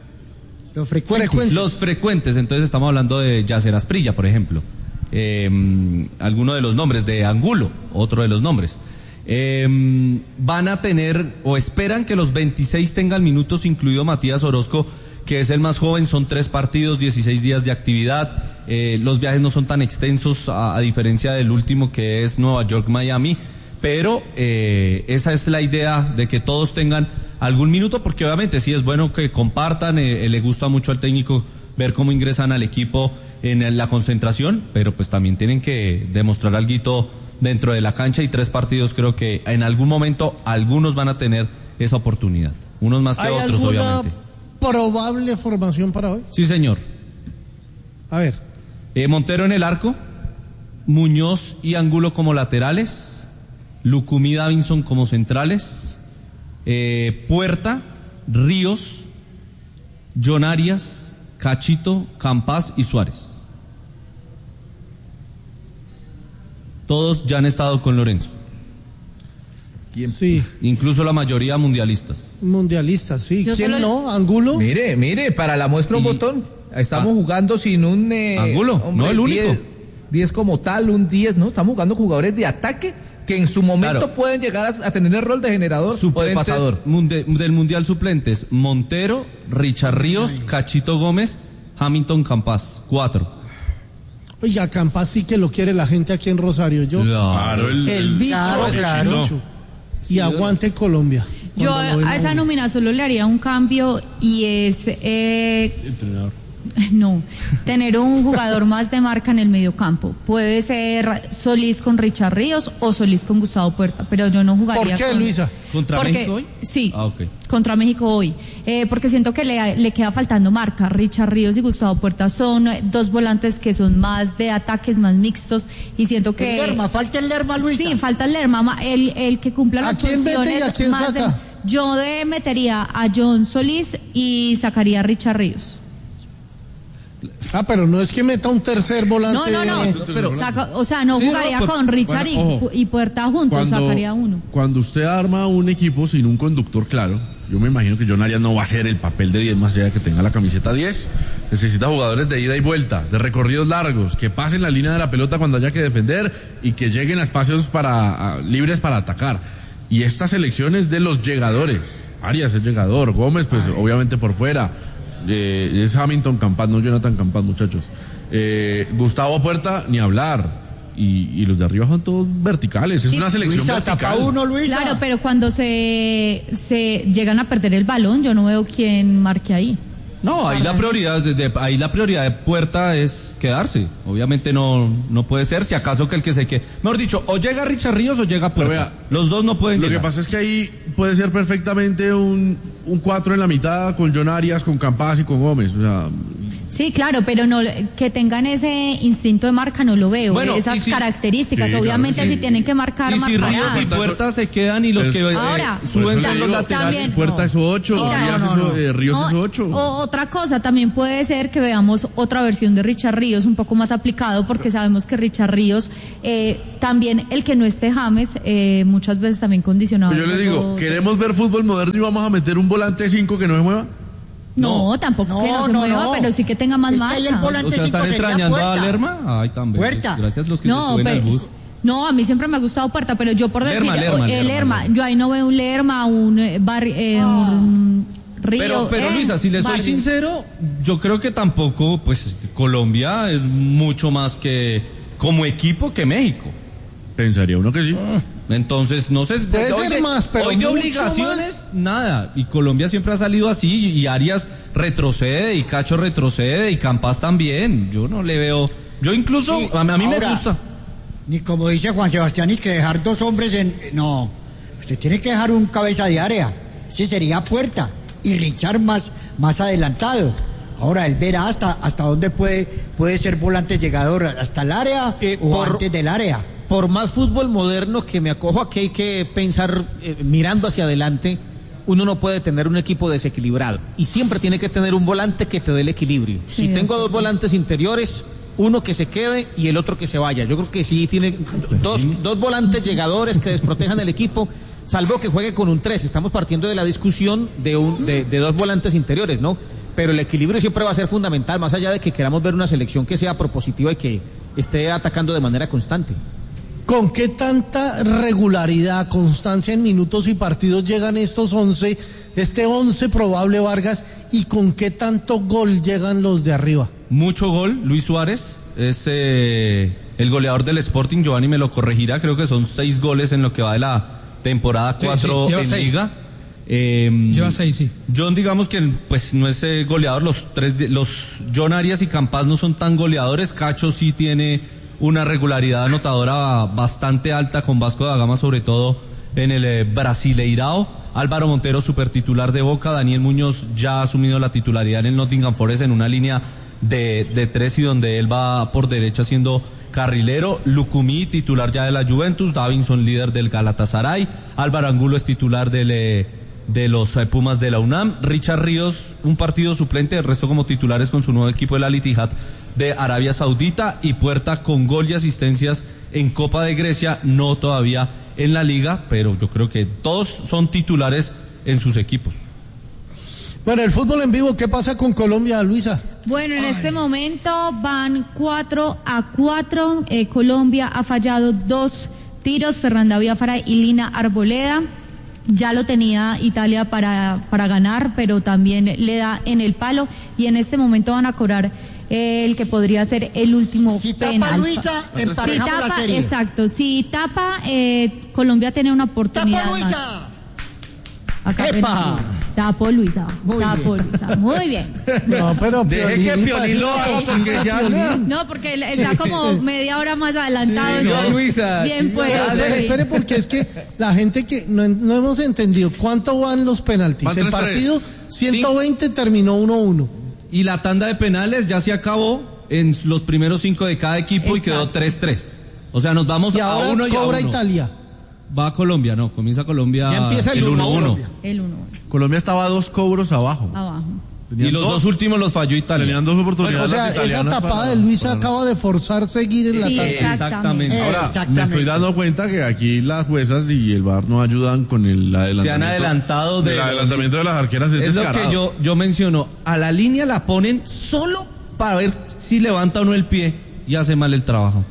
Los frecuentes.
Frecuentes.
Los frecuentes, entonces estamos hablando de Yacer Asprilla, por ejemplo. Eh, alguno de los nombres, de Angulo, otro de los nombres. Eh, van a tener, o esperan que los veintiséis tengan minutos, incluido Matías Orozco, que es el más joven, son tres partidos, dieciséis días de actividad. Eh, los viajes no son tan extensos, a, a diferencia del último que es Nueva York-Miami. Pero eh, esa es la idea de que todos tengan algún minuto, porque obviamente sí es bueno que compartan, eh, eh, le gusta mucho al técnico ver cómo ingresan al equipo en el- la concentración, pero pues también tienen que demostrar alguito dentro de la cancha y tres partidos creo que en algún momento algunos van a tener esa oportunidad, unos más que
¿Hay
otros
alguna
obviamente.
probable formación para hoy?
Sí señor.
A ver.
Eh, Montero en el arco, Muñoz y Angulo como laterales, Lucumí y Davinson como centrales, eh, Puerta, Ríos, John Arias, Cachito, Campas y Suárez. Todos ya han estado con Lorenzo,
Sí,
incluso la mayoría mundialistas.
mundialistas, sí.
Yo
¿Quién
solo-
no? ¿Angulo?
Mire, mire, para la muestra un
Y-
botón. Estamos
Ah.
jugando sin un... eh,
Angulo, no el único.
diez diez como tal, un diez, ¿no? Estamos jugando jugadores de ataque que en su momento
Claro.
pueden llegar a, a tener el rol de generador o de
Suplentes
pasador.
munde- del Mundial suplentes, Montero, Richard Ríos, Cachito Gómez, Hamilton Campas, cuatro.
Oiga, Campas sí que lo quiere la gente aquí en Rosario. Yo,
Claro, el,
el bicho,
Claro,
el
claro.
bicho. Y aguante Colombia.
Yo
Cuando lo ven
a esa
uno.
nómina solo le haría un cambio y es eh,
entrenador.
no, tener un jugador más de marca en el mediocampo. Puede ser Solís con Richard Ríos o Solís con Gustavo Puerta, pero yo no jugaría
¿Por qué,
con-
Luisa?
¿Contra
Porque-
México hoy?
Sí,
Ah, ok.
contra México hoy. Eh, porque siento que le, le queda faltando marca. Richard Ríos y Gustavo Puerta son eh, dos volantes que son más de ataques, más mixtos, y siento que...
El Lerma, falta el Lerma, Luisa.
Sí, falta el Lerma, ma- el, el que cumpla
¿A
las
quién mete y
funciones
a quién
más de-
saca?
yo de metería a John Solís y sacaría a Richard Ríos.
Ah, pero no es que meta un tercer
No,
volante.
no, no.
Pero-
Saca- o sea, no
Sí, no,
jugaría
pues,
con Richard y-
bueno, ojo.
y, Puerta juntos, sacaría uno.
Cuando usted arma un equipo sin un conductor claro, yo me imagino que John Arias no va a hacer el papel de diez más allá de que tenga la camiseta diez. Necesita jugadores de ida y vuelta, de recorridos largos, que pasen la línea de la pelota cuando haya que defender y que lleguen a espacios para, a- libres para atacar. Y esta selección es de los llegadores. Arias es llegador, Gómez pues obviamente por fuera. Eh, es Hamilton Campas, no Jonathan Campas, muchachos. Eh, Gustavo Puerta, ni hablar. Y, y los de arriba son todos verticales. Es
Sí.
una selección
Luisa,
vertical.
tapa uno, Luisa.
Claro, pero cuando se, se llegan a perder el balón, yo no veo quién marque ahí.
No, ahí la prioridad de, de- ahí la prioridad de Puerta es quedarse. Obviamente no no puede ser, si acaso que el que se quede. Mejor dicho, o llega Richard Ríos o llega Puerta.
Pero vea,
Los dos no pueden
Lo
llegar.
que pasa es que ahí puede ser perfectamente un, un cuatro en la mitad con John Arias, con Campas y con Gómez. O sea,
Sí, claro, pero no que tengan ese instinto de marca no lo veo,
Bueno,
esas
y si-
características.
Sí,
Obviamente
claro, sí.
si tienen que marcar,
Y si
marcarán.
Ríos y Puerta se quedan y los que eh,
Ahora,
suben
por eso
son
le
los
digo,
laterales.
también-
Puerta es ocho,
No,
Arias
no,
es
no,
o- eh, Ríos
No,
es ocho.
o otra cosa, también puede ser que veamos otra versión de Richard Ríos un poco más aplicado, porque sabemos que Richard Ríos, eh, también el que no esté James, eh, muchas veces también condicionado.
Pero yo les digo,
Luego-
¿queremos ver fútbol moderno y vamos a meter un volante cinco que no se mueva?
No,
No.
tampoco que no
No,
se
no,
mueva,
no.
pero sí que tenga más
Es que ahí el
marca.
volante
O sea,
cinco
¿están
sería
extrañando a
Puerta.
Lerma? Ay, tan bellos.
Puerta.
Gracias a los que se
No,
suben al
pero,
bus.
no, a mí siempre me ha gustado Puerta, pero yo por decir,
Lerma, Lerma,
eh,
Lerma,
Lerma,
Lerma.
yo ahí no veo un Lerma, un eh, Barri, eh, un Río.
Pero, pero
eh,
Luisa, si le soy
Barri.
sincero, yo creo que tampoco, pues Colombia es mucho más que como equipo que México.
Pensaría uno que sí.
Entonces, no sé.
Puede
hoy
ser
de-
más, pero
hoy de
mucho
obligaciones, nada. Y Colombia siempre ha salido así. Y Arias retrocede, y Cacho retrocede, y Campas también. Yo no le veo. Yo incluso,
Sí,
a, a mí me
ahora,
gusta.
Ni como dice Juan Sebastián, es que dejar dos hombres en... No, usted tiene que dejar un cabeza de área. Ese sería Puerta. Y Richard más, más adelantado. Ahora él verá hasta, hasta dónde puede, puede ser volante llegador. Hasta el área
Eh,
o
por-
antes del área.
Por más fútbol moderno que me acojo a que hay que pensar eh, mirando hacia adelante, uno no puede tener un equipo desequilibrado. Y siempre tiene que tener un volante que te dé el equilibrio.
Sí,
si
de
tengo dos
acuerdo.
volantes interiores, uno que se quede y el otro que se vaya. Yo creo que sí tiene dos, dos volantes llegadores que desprotejan el equipo, salvo que juegue con un tres. Estamos partiendo de la discusión de, un, de, de dos volantes interiores, ¿no? Pero el equilibrio siempre va a ser fundamental, más allá de que queramos ver una selección que sea propositiva y que esté atacando de manera constante.
¿Con qué tanta regularidad, constancia en minutos y partidos llegan estos once, este once probable Vargas, y con qué tanto gol llegan los de arriba?
Mucho gol. Luis Suárez es eh, el goleador del Sporting. Giovanni me lo corregirá. Creo que son seis goles en lo que va de la temporada,
Sí,
cuatro
sí, lleva
en
seis.
Liga. Eh,
Lleva seis, sí.
John, digamos que pues no es eh, goleador. Los tres, de- los John Arias y Campas no son tan goleadores. Cacho sí tiene una regularidad anotadora bastante alta con Vasco da Gama, sobre todo en el eh, Brasileirao. Álvaro Montero, super titular de Boca. Daniel Muñoz ya ha asumido la titularidad en el Nottingham Forest en una línea de, de tres y donde él va por derecha siendo carrilero. Lucumí, titular ya de la Juventus. Davinson, líder del Galatasaray. Álvaro Angulo es titular del, eh, de los eh, Pumas de la UNAM. Richard Ríos, un partido suplente, el resto como titulares con su nuevo equipo, el Al Ittihad de Arabia Saudita. Y Puerta con gol y asistencias en Copa de Grecia, no todavía en la Liga, pero yo creo que todos son titulares en sus equipos.
Bueno, el fútbol en vivo, ¿qué pasa con Colombia, Luisa?
Bueno, en este momento van cuatro a cuatro. Eh, Colombia ha fallado dos tiros, Fernanda Biafara y Lina Arboleda. Ya lo tenía Italia para, para ganar, pero también le da en el palo. Y en este momento van a cobrar eh, el que podría ser el último
Si tapa
penal.
Luisa,
Si
emparejamos la
tapa,
serie.
exacto. Si tapa, eh, Colombia tiene una oportunidad
¡Tapa
más.
Luisa!
Acá
¡Epa!
apenas- Tapo Luisa.
Muy
Tapo Luisa. Muy bien.
No, pero
Deje que Piolín lo haga porque ya no.
No, porque le- está como media hora más adelantado.
Sí, no,
entonces,
Luisa,
bien,
sí,
pues.
Pero espere,
sí.
espere, porque es que la gente que no, no hemos entendido cuánto van los penaltis.
Van
El
tres,
partido
tres.
ciento veinte terminó uno uno.
Y la tanda de penales ya se acabó en los primeros cinco de cada equipo y quedó
Exacto.
tres tres. O sea, nos vamos
Y
a
ahora
uno y a
cobra
uno.
Italia.
Va a Colombia, no, comienza Colombia
Ya empieza el
el
uno
uno uno.
El uno
Colombia estaba a dos cobros abajo.
abajo.
Y
Tenían
los dos últimos los falló Italia.
Tenían dos oportunidades.
O sea,
las
esa
italianas
tapada
para-
de Luisa
para-
acaba de forzar seguir en la
Sí,
tanda.
Exactamente.
Eh,
Ahora, me
Exactamente.
estoy dando cuenta que aquí las juezas y el V A R no ayudan con el adelantamiento.
Se han adelantado de-
El adelantamiento de las arqueras es,
Es lo
descarado.
que yo, yo menciono. A la línea la ponen solo para ver si levanta o no el pie y hace mal el trabajo.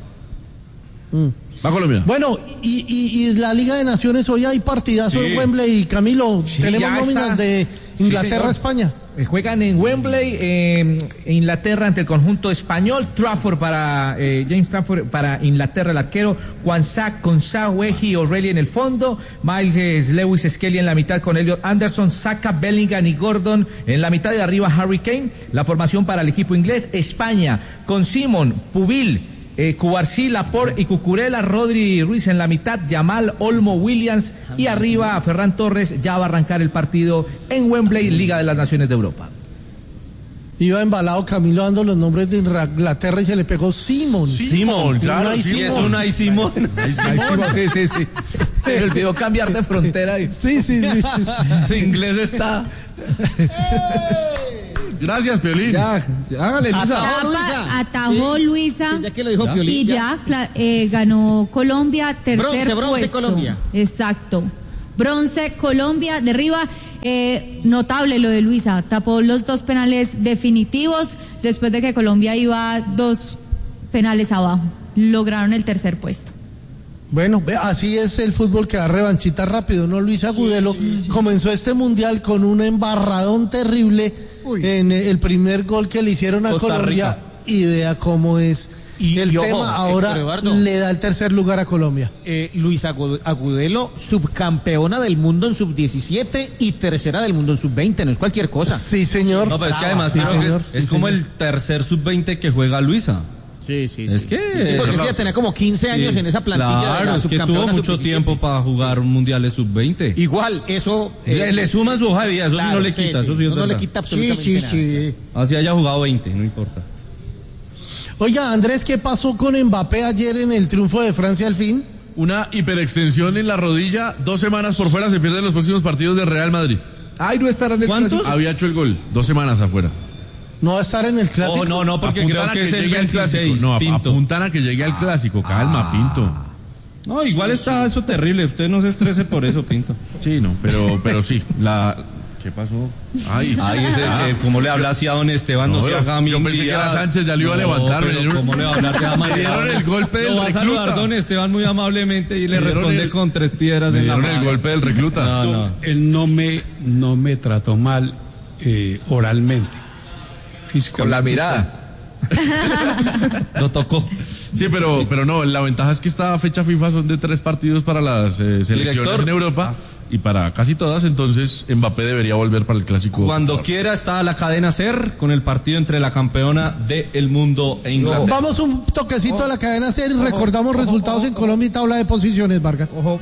Mm.
Va Colombia.
Bueno, y, y, y la Liga de Naciones, hoy hay partidazo
Sí.
en Wembley y Camilo,
Sí,
tenemos
ya
nóminas
está.
de
Sí,
Inglaterra
señor.
a España.
Juegan en Wembley, eh, Inglaterra, ante el conjunto español. Trafford para eh, James Trafford para Inglaterra, el arquero. Kwanzaa, Konsa, Wehi, O'Reilly en el fondo. Miles eh, Lewis Skelly en la mitad con Elliot Anderson, Saka, Bellingham y Gordon en la mitad. De arriba Harry Kane. La formación para el equipo inglés. España con Simon, Pubil, Eh, Cubarsí, Laporte y Cucurella, Rodri Ruiz en la mitad, Yamal, Olmo, Williams y arriba Ferran Torres. Ya va a arrancar el partido en Wembley, Liga de las Naciones de Europa.
Iba embalado Camilo dando los nombres de Inglaterra y se le pegó Simon.
Simon, claro,
sí,
Simon.
es una y Simón.
Sí, sí, sí. Se me olvidó cambiar de frontera. Y...
Sí, sí, sí.
Tu inglés está...
Gracias, Piolín.
Ya, hágale, Luisa.
Atajó Luisa. Atajó Luisa.
Sí, ya que lo dijo Piolín.
Y ya, eh, ganó Colombia, tercer
Bronce, bronce,
puesto.
Colombia.
Exacto. Bronce, Colombia, derriba. Eh, notable lo de Luisa. Tapó los dos penales definitivos después de que Colombia iba dos penales abajo. Lograron el tercer puesto.
Bueno, así es el fútbol que da revanchita rápido, ¿no? Luis Agudelo sí, sí, sí. comenzó este mundial con un embarradón terrible Uy. en el primer gol que le hicieron a Costa Colombia. Rica. Y vea cómo es y, el y tema. Ojo, ahora Eduardo, le da el tercer lugar a Colombia.
Eh, Luis Agudelo, subcampeona del mundo en sub diecisiete y tercera del mundo en sub veinte, no es cualquier cosa.
Sí, señor.
No, pero es que además sí, señor, que es sí, como señor. el tercer sub veinte que juega Luisa.
Sí, sí,
es
sí.
que
sí, sí, porque es que ya tenía como quince años sí. en esa plantilla.
Claro, de es que tuvo mucho tiempo para jugar sí. mundiales sub veinte.
Igual, eso
eh, le suman su hoja de vida, eso claro, sí no le quita, sí, sí. eso sí es
no, no le quita absolutamente
sí, sí,
nada.
Sí.
Así haya jugado veinte, no importa.
Oiga, Andrés, ¿qué pasó con Mbappé ayer en el triunfo de Francia al fin?
Una hiperextensión en la rodilla, dos semanas por fuera, se pierden los próximos partidos de Real Madrid.
Ay, no estará en el
¿Cuántos? Clásico. Había hecho el gol, dos semanas afuera.
No va a estar en el clásico.
Oh, no, no, porque apuntan creo que, que es el veintiséis.
No,
Pinto.
apuntan a que llegue al clásico. Calma, Pinto.
No, igual está eso terrible. Usted no se estrese por eso, Pinto.
Sí, no, pero, pero sí. La... ¿Qué pasó?
Ay, Ay ese, ah. que, ¿cómo le habla así a don Esteban? No, no se haga mi
Yo pensé que era Sánchez, ya lo iba a levantar.
No, pero ¿cómo le va a hablar de amable?
Me dieron el golpe del
recluta. Lo va a saludar don Esteban muy amablemente y le responde el, con tres piedras en la mano.
el golpe del recluta.
No, no. Él no me, no me trató mal eh, oralmente.
Con la mirada.
Lo tocó.
Sí, pero, sí. pero no, la ventaja es que esta fecha FIFA son de tres partidos para las eh, selecciones Director. en Europa y para casi todas, entonces Mbappé debería volver para el clásico.
Cuando quiera está la cadena SER con el partido entre la campeona del mundo e Inglaterra.
Vamos un toquecito oh. a la cadena SER y recordamos oh, resultados oh, oh, en Colombia y tabla de posiciones, Vargas. Ojo.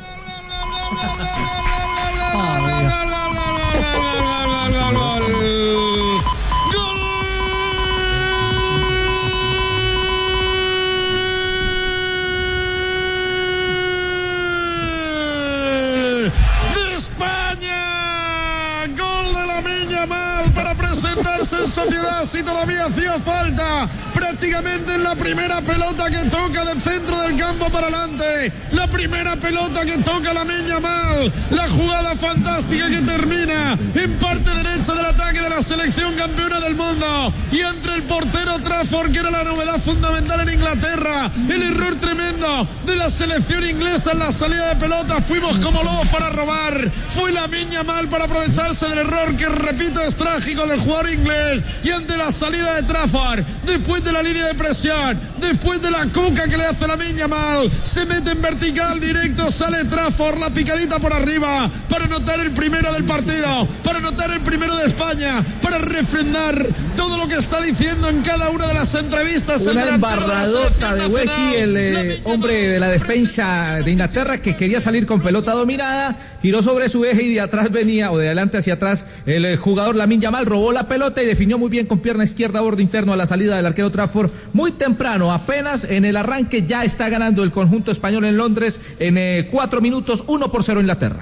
En sociedad, si todavía hacía falta, prácticamente en la primera pelota que toca de centro del campo para adelante, la primera pelota que toca Lamine Yamal, la jugada fantástica que termina en parte derecha del ataque de la selección campeona del mundo y entre el portero Trafford, que era la novedad fundamental en Inglaterra, el error tremendo de la selección inglesa en la salida de pelota, fuimos como lobos para robar, fue Lamine Yamal para aprovecharse del error que, repito, es trágico del jugador inglés. Y ante la salida de Trafford, después de la línea de presión, después de la cuca que le hace Lamine Yamal, se mete en vertical directo, sale Trafford, la picadita por arriba, para anotar el primero del partido, para anotar el primero de España, para refrendar todo lo que está diciendo en cada una de las entrevistas.
Una embarradota de Wehi, el eh, hombre de la defensa de Inglaterra, que quería salir con pelota dominada, giró sobre su eje y de atrás venía, o de adelante hacia atrás, el eh, jugador Lamine Yamal robó la pelota y definió muy bien con pierna izquierda, borde interno a la salida del arquero Trafford, muy temprano, apenas en el arranque ya está ganando el conjunto español en Londres en eh, cuatro minutos, uno por cero Inglaterra.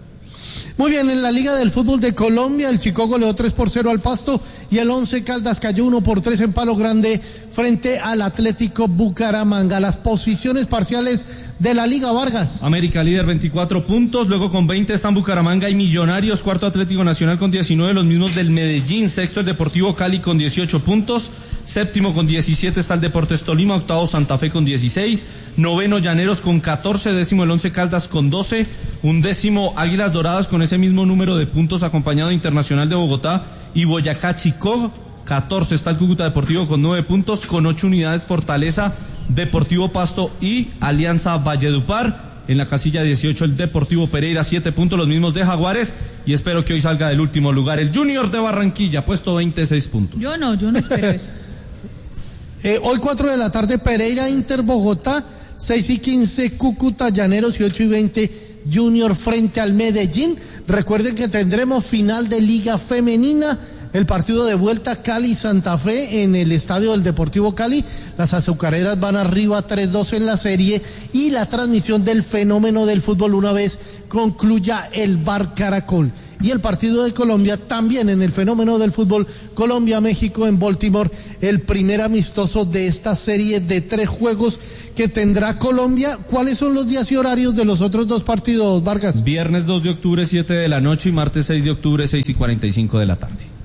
Muy bien, en la Liga del Fútbol de Colombia, el Chico goleó tres por cero al Pasto y el Once Caldas cayó uno por tres en Palo Grande frente al Atlético Bucaramanga. Las posiciones parciales de la Liga, Vargas.
América líder veinticuatro puntos, luego con veinte están Bucaramanga y Millonarios, cuarto Atlético Nacional con diecinueve, los mismos del Medellín, sexto el Deportivo Cali con dieciocho puntos, séptimo con diecisiete está el Deportes Tolima, octavo Santa Fe con dieciséis, noveno Llaneros con catorce, décimo el Once Caldas con doce, undécimo Águilas Doradas con ese mismo número de puntos acompañado de Internacional de Bogotá y Boyacá Chicó. catorce está el Cúcuta Deportivo con nueve puntos, con ocho unidades Fortaleza, Deportivo Pasto y Alianza Valledupar. En la casilla dieciocho el Deportivo Pereira, siete puntos, los mismos de Jaguares, y espero que hoy salga del último lugar el Junior de Barranquilla, puesto veintiséis puntos.
Yo no, yo no espero eso.
eh, hoy cuatro de la tarde Pereira Inter Bogotá, seis y quince Cúcuta Llaneros y ocho y veinte Junior frente al Medellín. Recuerden que tendremos final de Liga Femenina. El partido de vuelta Cali-Santa Fe en el estadio del Deportivo Cali. Las azucareras van arriba tres dos en la serie y la transmisión del fenómeno del fútbol una vez concluya el Bar Caracol. Y el partido de Colombia también en el fenómeno del fútbol Colombia-México en Baltimore, el primer amistoso de esta serie de tres juegos que tendrá Colombia. ¿Cuáles son los días y horarios de los otros dos partidos, Vargas?
Viernes dos de octubre, siete de la noche y martes seis de octubre, seis y cuarenta y cinco de la tarde.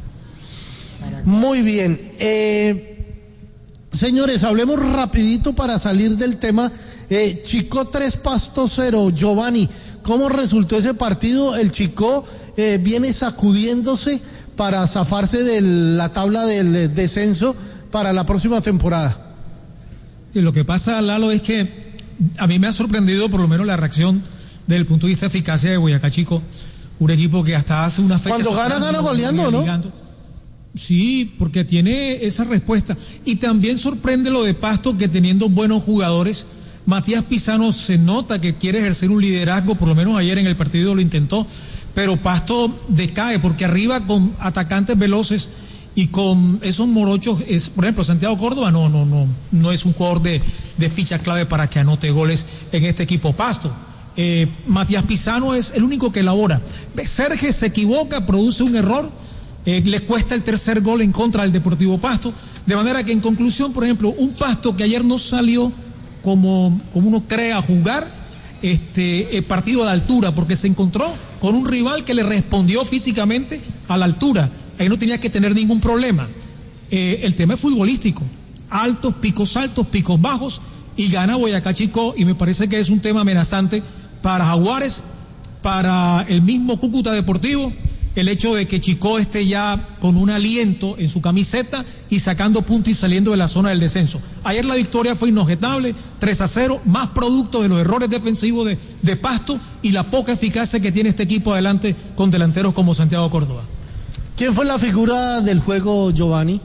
Muy bien, eh, señores, hablemos rapidito para salir del tema. eh, Chicó tres Pasto cero. Giovanni, ¿cómo resultó ese partido? El Chicó eh, viene sacudiéndose para zafarse de la tabla del descenso para la próxima temporada.
Y lo que pasa, Lalo, es que a mí me ha sorprendido por lo menos la reacción desde el punto de vista de eficacia de Boyacá Chicó, un equipo que hasta hace una fecha...
Cuando gana, gana goleando, ¿no?
Ligando. Sí, porque tiene esa respuesta. Y también sorprende lo de Pasto, que teniendo buenos jugadores, Matías Pisano se nota que quiere ejercer un liderazgo, por lo menos ayer en el partido lo intentó, pero Pasto decae, porque arriba con atacantes veloces y con esos morochos, es, por ejemplo, Santiago Córdoba no, no, no, no es un jugador de, de ficha clave para que anote goles en este equipo Pasto. Eh, Matías Pisano es el único que elabora. Sergio se equivoca, produce un error. Eh, le cuesta el tercer gol en contra del Deportivo Pasto, de manera que en conclusión, por ejemplo, un Pasto que ayer no salió como, como uno cree a jugar este el partido de altura, porque se encontró con un rival que le respondió físicamente a la altura, ahí no tenía que tener ningún problema. Eh, el tema es futbolístico, altos, picos altos, picos bajos, y gana Boyacá Chicó, y me parece que es un tema amenazante para Jaguares, para el mismo Cúcuta Deportivo, el hecho de que Chicó esté ya con un aliento en su camiseta y sacando puntos y saliendo de la zona del descenso. Ayer la victoria fue inobjetable, tres a cero, más producto de los errores defensivos de, de Pasto y la poca eficacia que tiene este equipo adelante con delanteros como Santiago Córdoba.
¿Quién fue la figura del juego, Giovanni?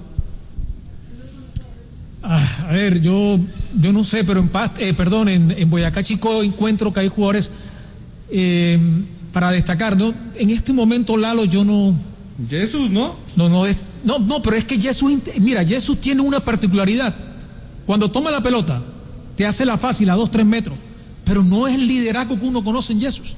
Ah, a ver, yo yo no sé, pero en Pasto, eh, perdón, en, en Boyacá Chicó encuentro que hay jugadores... Eh, para destacar, ¿no? En este momento, Lalo, yo no...
Jesús, ¿no?
No, no, es, no, no, pero es que Jesús, mira, Jesús tiene una particularidad. Cuando toma la pelota, te hace la fácil a dos, tres metros, pero no es el liderazgo que uno conoce en Jesús.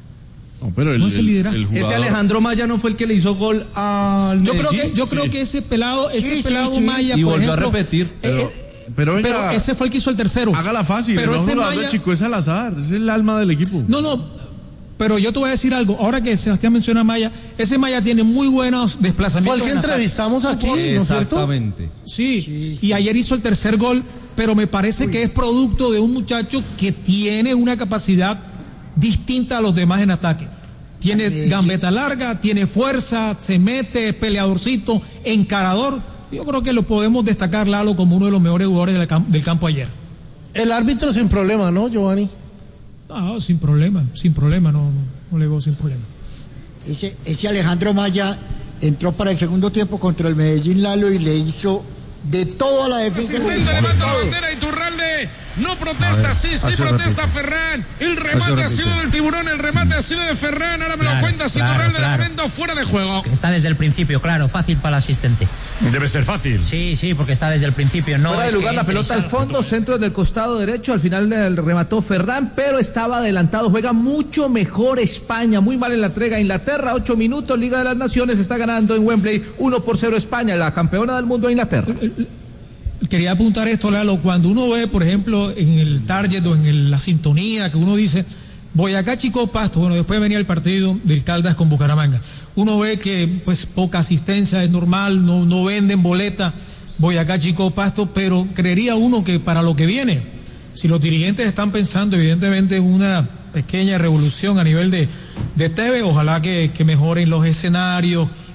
No, pero el,
no es el liderazgo.
El, el jugador...
Ese Alejandro Maya no fue el que le hizo gol al
Yo creo que, yo
sí.
creo que ese pelado, ese
Sí,
pelado
sí, sí.
Maya,
y
por
volvió
ejemplo,
a repetir.
Pero,
eh,
pero, venga,
pero ese fue el que hizo el tercero.
Hágala fácil,
pero
no
ese
jugador
Maya...
de Chicó es Salazar, es el alma del equipo.
No, no. Pero yo te voy a decir algo, ahora que Sebastián menciona a Maya, ese Maya tiene muy buenos desplazamientos.
Fue el que entrevistamos aquí, ¿no es cierto?
Exactamente.
Sí,
Sí, sí.
y ayer hizo el tercer gol, pero me parece que es producto de un muchacho que tiene una capacidad distinta a los demás en ataque. Tiene
Sí,
gambeta larga, tiene fuerza, se mete, peleadorcito, encarador. Yo creo que lo podemos destacar, Lalo, como uno de los mejores jugadores del campo, del campo ayer.
El árbitro sin problema, ¿no, Giovanni?
Ah, sin problema, sin problema, no, no, no le digo sin problema.
Ese, ese Alejandro Maya entró para el segundo tiempo contra el Medellín, Lalo, y le hizo de todo a la defensa.
Asistente levanta la bandera, Iturralde no protesta,
ver,
sí, sí
hace
protesta
repite.
Ferran. El remate ha
repite.
sido del Tiburón, el remate ha sido de Ferran. Ahora me
Claro,
lo cuenta si
claro,
Iturralde
claro.
de momento fuera de juego.
Está desde el principio, claro, fácil para el asistente.
Debe ser fácil.
Sí, sí, porque está desde el principio. No
Fuera de
es
lugar
que
la
entre y
pelota al
salga.
fondo, centro del costado derecho, al final el remató Ferran, pero estaba adelantado, juega mucho mejor España, muy mal en la entrega Inglaterra, ocho minutos, Liga de las Naciones, está ganando en Wembley, uno por cero España, la campeona del mundo Inglaterra.
Quería apuntar esto, Lalo, cuando uno ve, por ejemplo, en el target o en el- la sintonía que uno dice, Boyacá Chicó Pasto, bueno, después venía el partido del Caldas con Bucaramanga. Uno ve que, pues, poca asistencia es normal, no, no venden boleta Boyacá Chicó Pasto, pero creería uno que para lo que viene, si los dirigentes están pensando, evidentemente, en una pequeña revolución a nivel de, de T V, ojalá que, que mejoren los escenarios,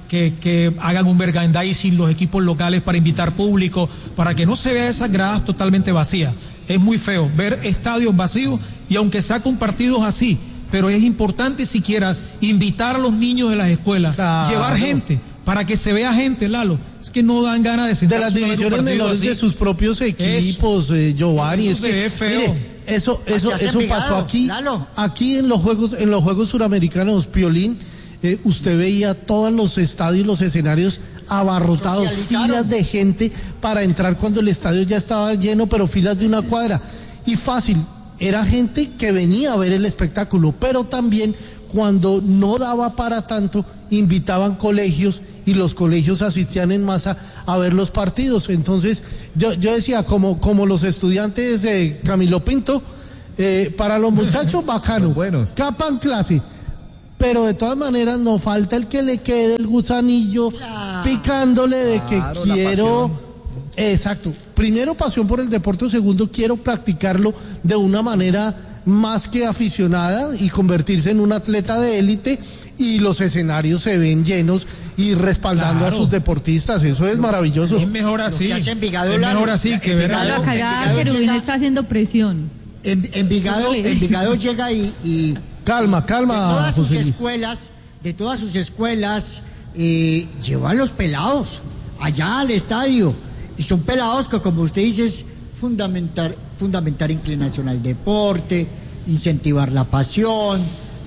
que, que hagan un merchandising los equipos locales para invitar público, para que no se vea esas gradas totalmente vacías. Es muy feo ver estadios vacíos, y aunque sea con partidos así, pero es importante siquiera invitar a los niños de las escuelas, claro, llevar gente, para que se vea gente, Lalo. Es que no dan ganas de sentarse.
De las divisiones menores así, de sus propios equipos, eh, Giovanni.
Eso
es que,
feo.
Mire, eso, eso, eso pasó aquí, Lalo. aquí en los juegos, en los Juegos Suramericanos, Piolín, eh, usted veía todos los estadios, los escenarios abarrotados, filas de gente para entrar cuando el estadio ya estaba lleno, pero filas de una cuadra. Y fácil, era gente que venía a ver el espectáculo, pero también cuando no daba para tanto, invitaban colegios y los colegios asistían en masa a ver los partidos. Entonces, yo, yo decía, como, como los estudiantes de Camilo Pinto, eh, para los muchachos, bacano, buenos, capan clase. Pero de todas maneras, no falta el que le quede el gusanillo claro, picándole de claro, que quiero. Exacto. Primero, pasión por el deporte. Segundo, quiero practicarlo de una manera más que aficionada y convertirse en un atleta de élite, y los escenarios se ven llenos y respaldando claro. a sus deportistas. Eso es maravilloso.
Es mejor así. Es
mejor
así que ver a
la cagada. Querubín está haciendo presión.
En, Envigado, Envigado llega y, y
calma, calma.
De todas sus
José
escuelas, de todas sus escuelas, eh, llevan los pelados allá al estadio, y son pelados que, como usted dice, es fundamental, fundamental inclinación al deporte, incentivar la pasión,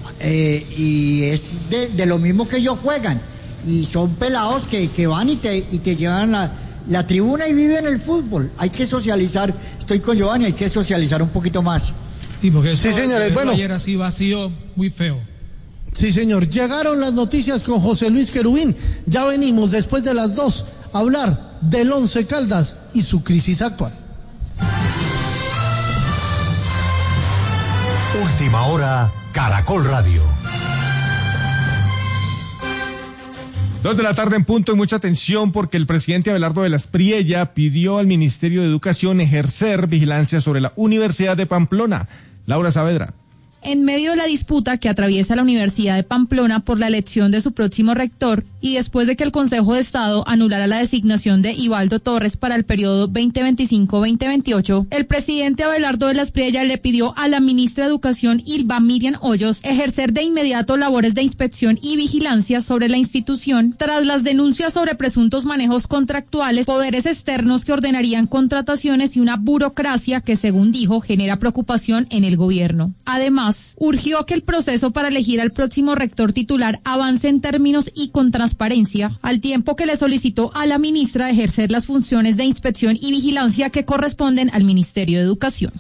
eh, y es de, de lo mismo que ellos juegan, y son pelados que, que van y te, y te llevan la, la tribuna y viven el fútbol. Hay que socializar, estoy con Giovanni, hay que socializar un poquito más.
Sí, porque eso,
sí, señores, bueno.
Ayer así vacío, muy feo.
Sí, señor, llegaron las noticias con José Luis Querubín. Ya venimos después de las dos a hablar del Once Caldas y su crisis actual.
Última hora, Caracol Radio.
Dos de la tarde en punto, y mucha atención porque el presidente Abelardo de la Espriella pidió al Ministerio de Educación ejercer vigilancia sobre la Universidad de Pamplona. Laura Saavedra.
En medio de la disputa que atraviesa la Universidad de Pamplona por la elección de su próximo rector, y después de que el Consejo de Estado anulara la designación de Ibaldo Torres para el periodo veinte veinticinco veinte veintiocho, el presidente Abelardo de la Espriella le pidió a la ministra de Educación, Ylva Miriam Hoyos, ejercer de inmediato labores de inspección y vigilancia sobre la institución tras las denuncias sobre presuntos manejos contractuales, poderes externos que ordenarían contrataciones y una burocracia que, según dijo, genera preocupación en el gobierno. Además, urgió que el proceso para elegir al próximo rector titular avance en términos y con transparencia, al tiempo que le solicitó a la ministra ejercer las funciones de inspección y vigilancia que corresponden al Ministerio de Educación.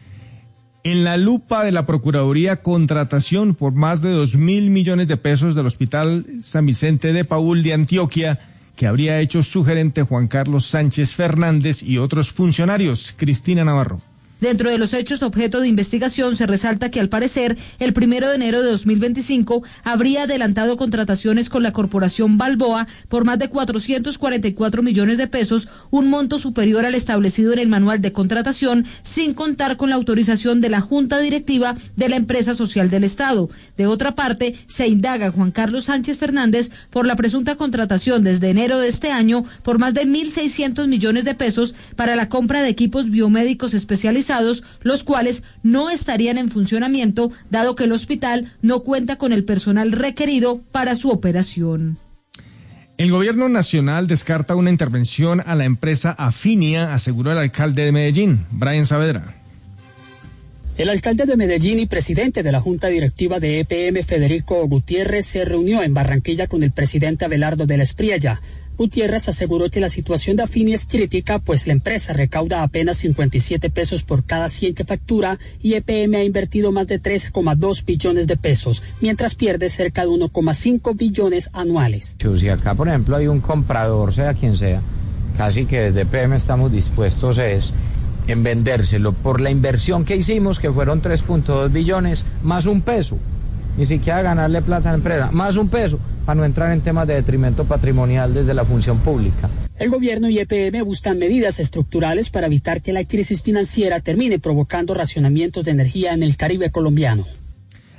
En la lupa de la Procuraduría, contratación por más de dos mil millones de pesos del Hospital San Vicente de Paúl de Antioquia, que habría hecho su gerente Juan Carlos Sánchez Fernández y otros funcionarios. Cristina Navarro.
Dentro de los hechos objeto de investigación se resalta que al parecer el primero de enero de dos mil veinticinco habría adelantado contrataciones con la Corporación Balboa por más de cuatrocientos cuarenta y cuatro millones de pesos, un monto superior al establecido en el manual de contratación, sin contar con la autorización de la Junta Directiva de la Empresa Social del Estado. De otra parte, se indaga a Juan Carlos Sánchez Fernández por la presunta contratación desde enero de este año por más de mil seiscientos millones de pesos para la compra de equipos biomédicos especializados, los cuales no estarían en funcionamiento, dado que el hospital no cuenta con el personal requerido para su operación.
El gobierno nacional descarta una intervención a la empresa Afinia, aseguró el alcalde de Medellín, Brian Saavedra.
El alcalde de Medellín y presidente de la Junta Directiva de E P M, Federico Gutiérrez, se reunió en Barranquilla con el presidente Abelardo de la Espriella. Gutiérrez aseguró que la situación de Afinia es crítica, pues la empresa recauda apenas cincuenta y siete pesos por cada cien que factura y E P M ha invertido más de tres coma dos billones de pesos, mientras pierde cerca de uno coma cinco billones anuales.
Si acá, por ejemplo, hay un comprador, sea quien sea, casi que desde E P M estamos dispuestos es en vendérselo por la inversión que hicimos, que fueron tres punto dos billones, más un peso. Ni siquiera ganarle plata a la empresa, más un peso, para no entrar en temas de detrimento patrimonial desde la función pública.
El gobierno y E P M buscan medidas estructurales para evitar que la crisis financiera termine provocando racionamientos de energía en el Caribe colombiano.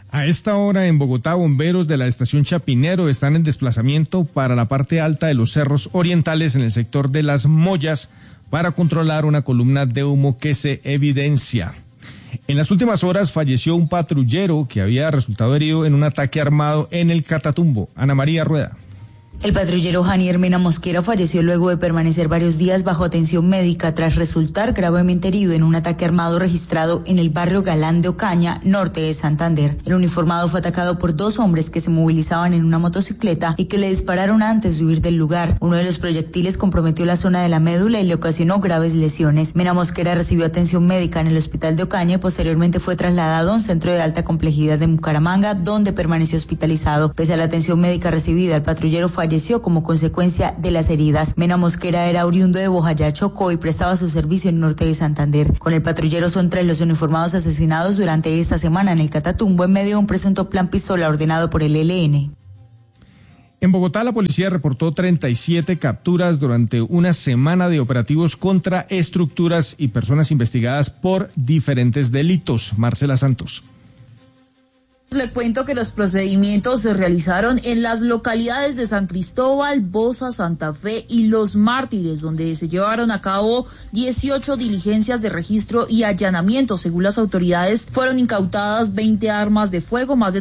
A esta hora en Bogotá, bomberos de la estación Chapinero están en desplazamiento para la parte alta de los cerros orientales en el sector de Las Mollas para controlar una columna de humo que se evidencia. En las últimas horas falleció un patrullero que había resultado herido en un ataque armado en el Catatumbo. Ana María Rueda.
El patrullero Janier Mena Mosquera falleció luego de permanecer varios días bajo atención médica tras resultar gravemente herido en un ataque armado registrado en el barrio Galán de Ocaña, norte de Santander. El uniformado fue atacado por dos hombres que se movilizaban en una motocicleta y que le dispararon antes de huir del lugar. Uno de los proyectiles comprometió la zona de la médula y le ocasionó graves lesiones. Mena Mosquera recibió atención médica en el hospital de Ocaña y posteriormente fue trasladado a un centro de alta complejidad de Bucaramanga, donde permaneció hospitalizado. Pese a la atención médica recibida, el patrullero falleció falleció como consecuencia de las heridas. Mena Mosquera era oriundo de Bojayá, Chocó, y prestaba su servicio en el norte de Santander. Con el patrullero son tres los uniformados asesinados durante esta semana en el Catatumbo en medio de un presunto plan pistola ordenado por el E L N.
En Bogotá, la policía reportó treinta y siete capturas durante una semana de operativos contra estructuras y personas investigadas por diferentes delitos. Marcela Santos.
Le cuento que los procedimientos se realizaron en las localidades de San Cristóbal, Bosa, Santa Fe y Los Mártires, donde se llevaron a cabo dieciocho diligencias de registro y allanamiento. Según las autoridades, fueron incautadas veinte armas de fuego, más de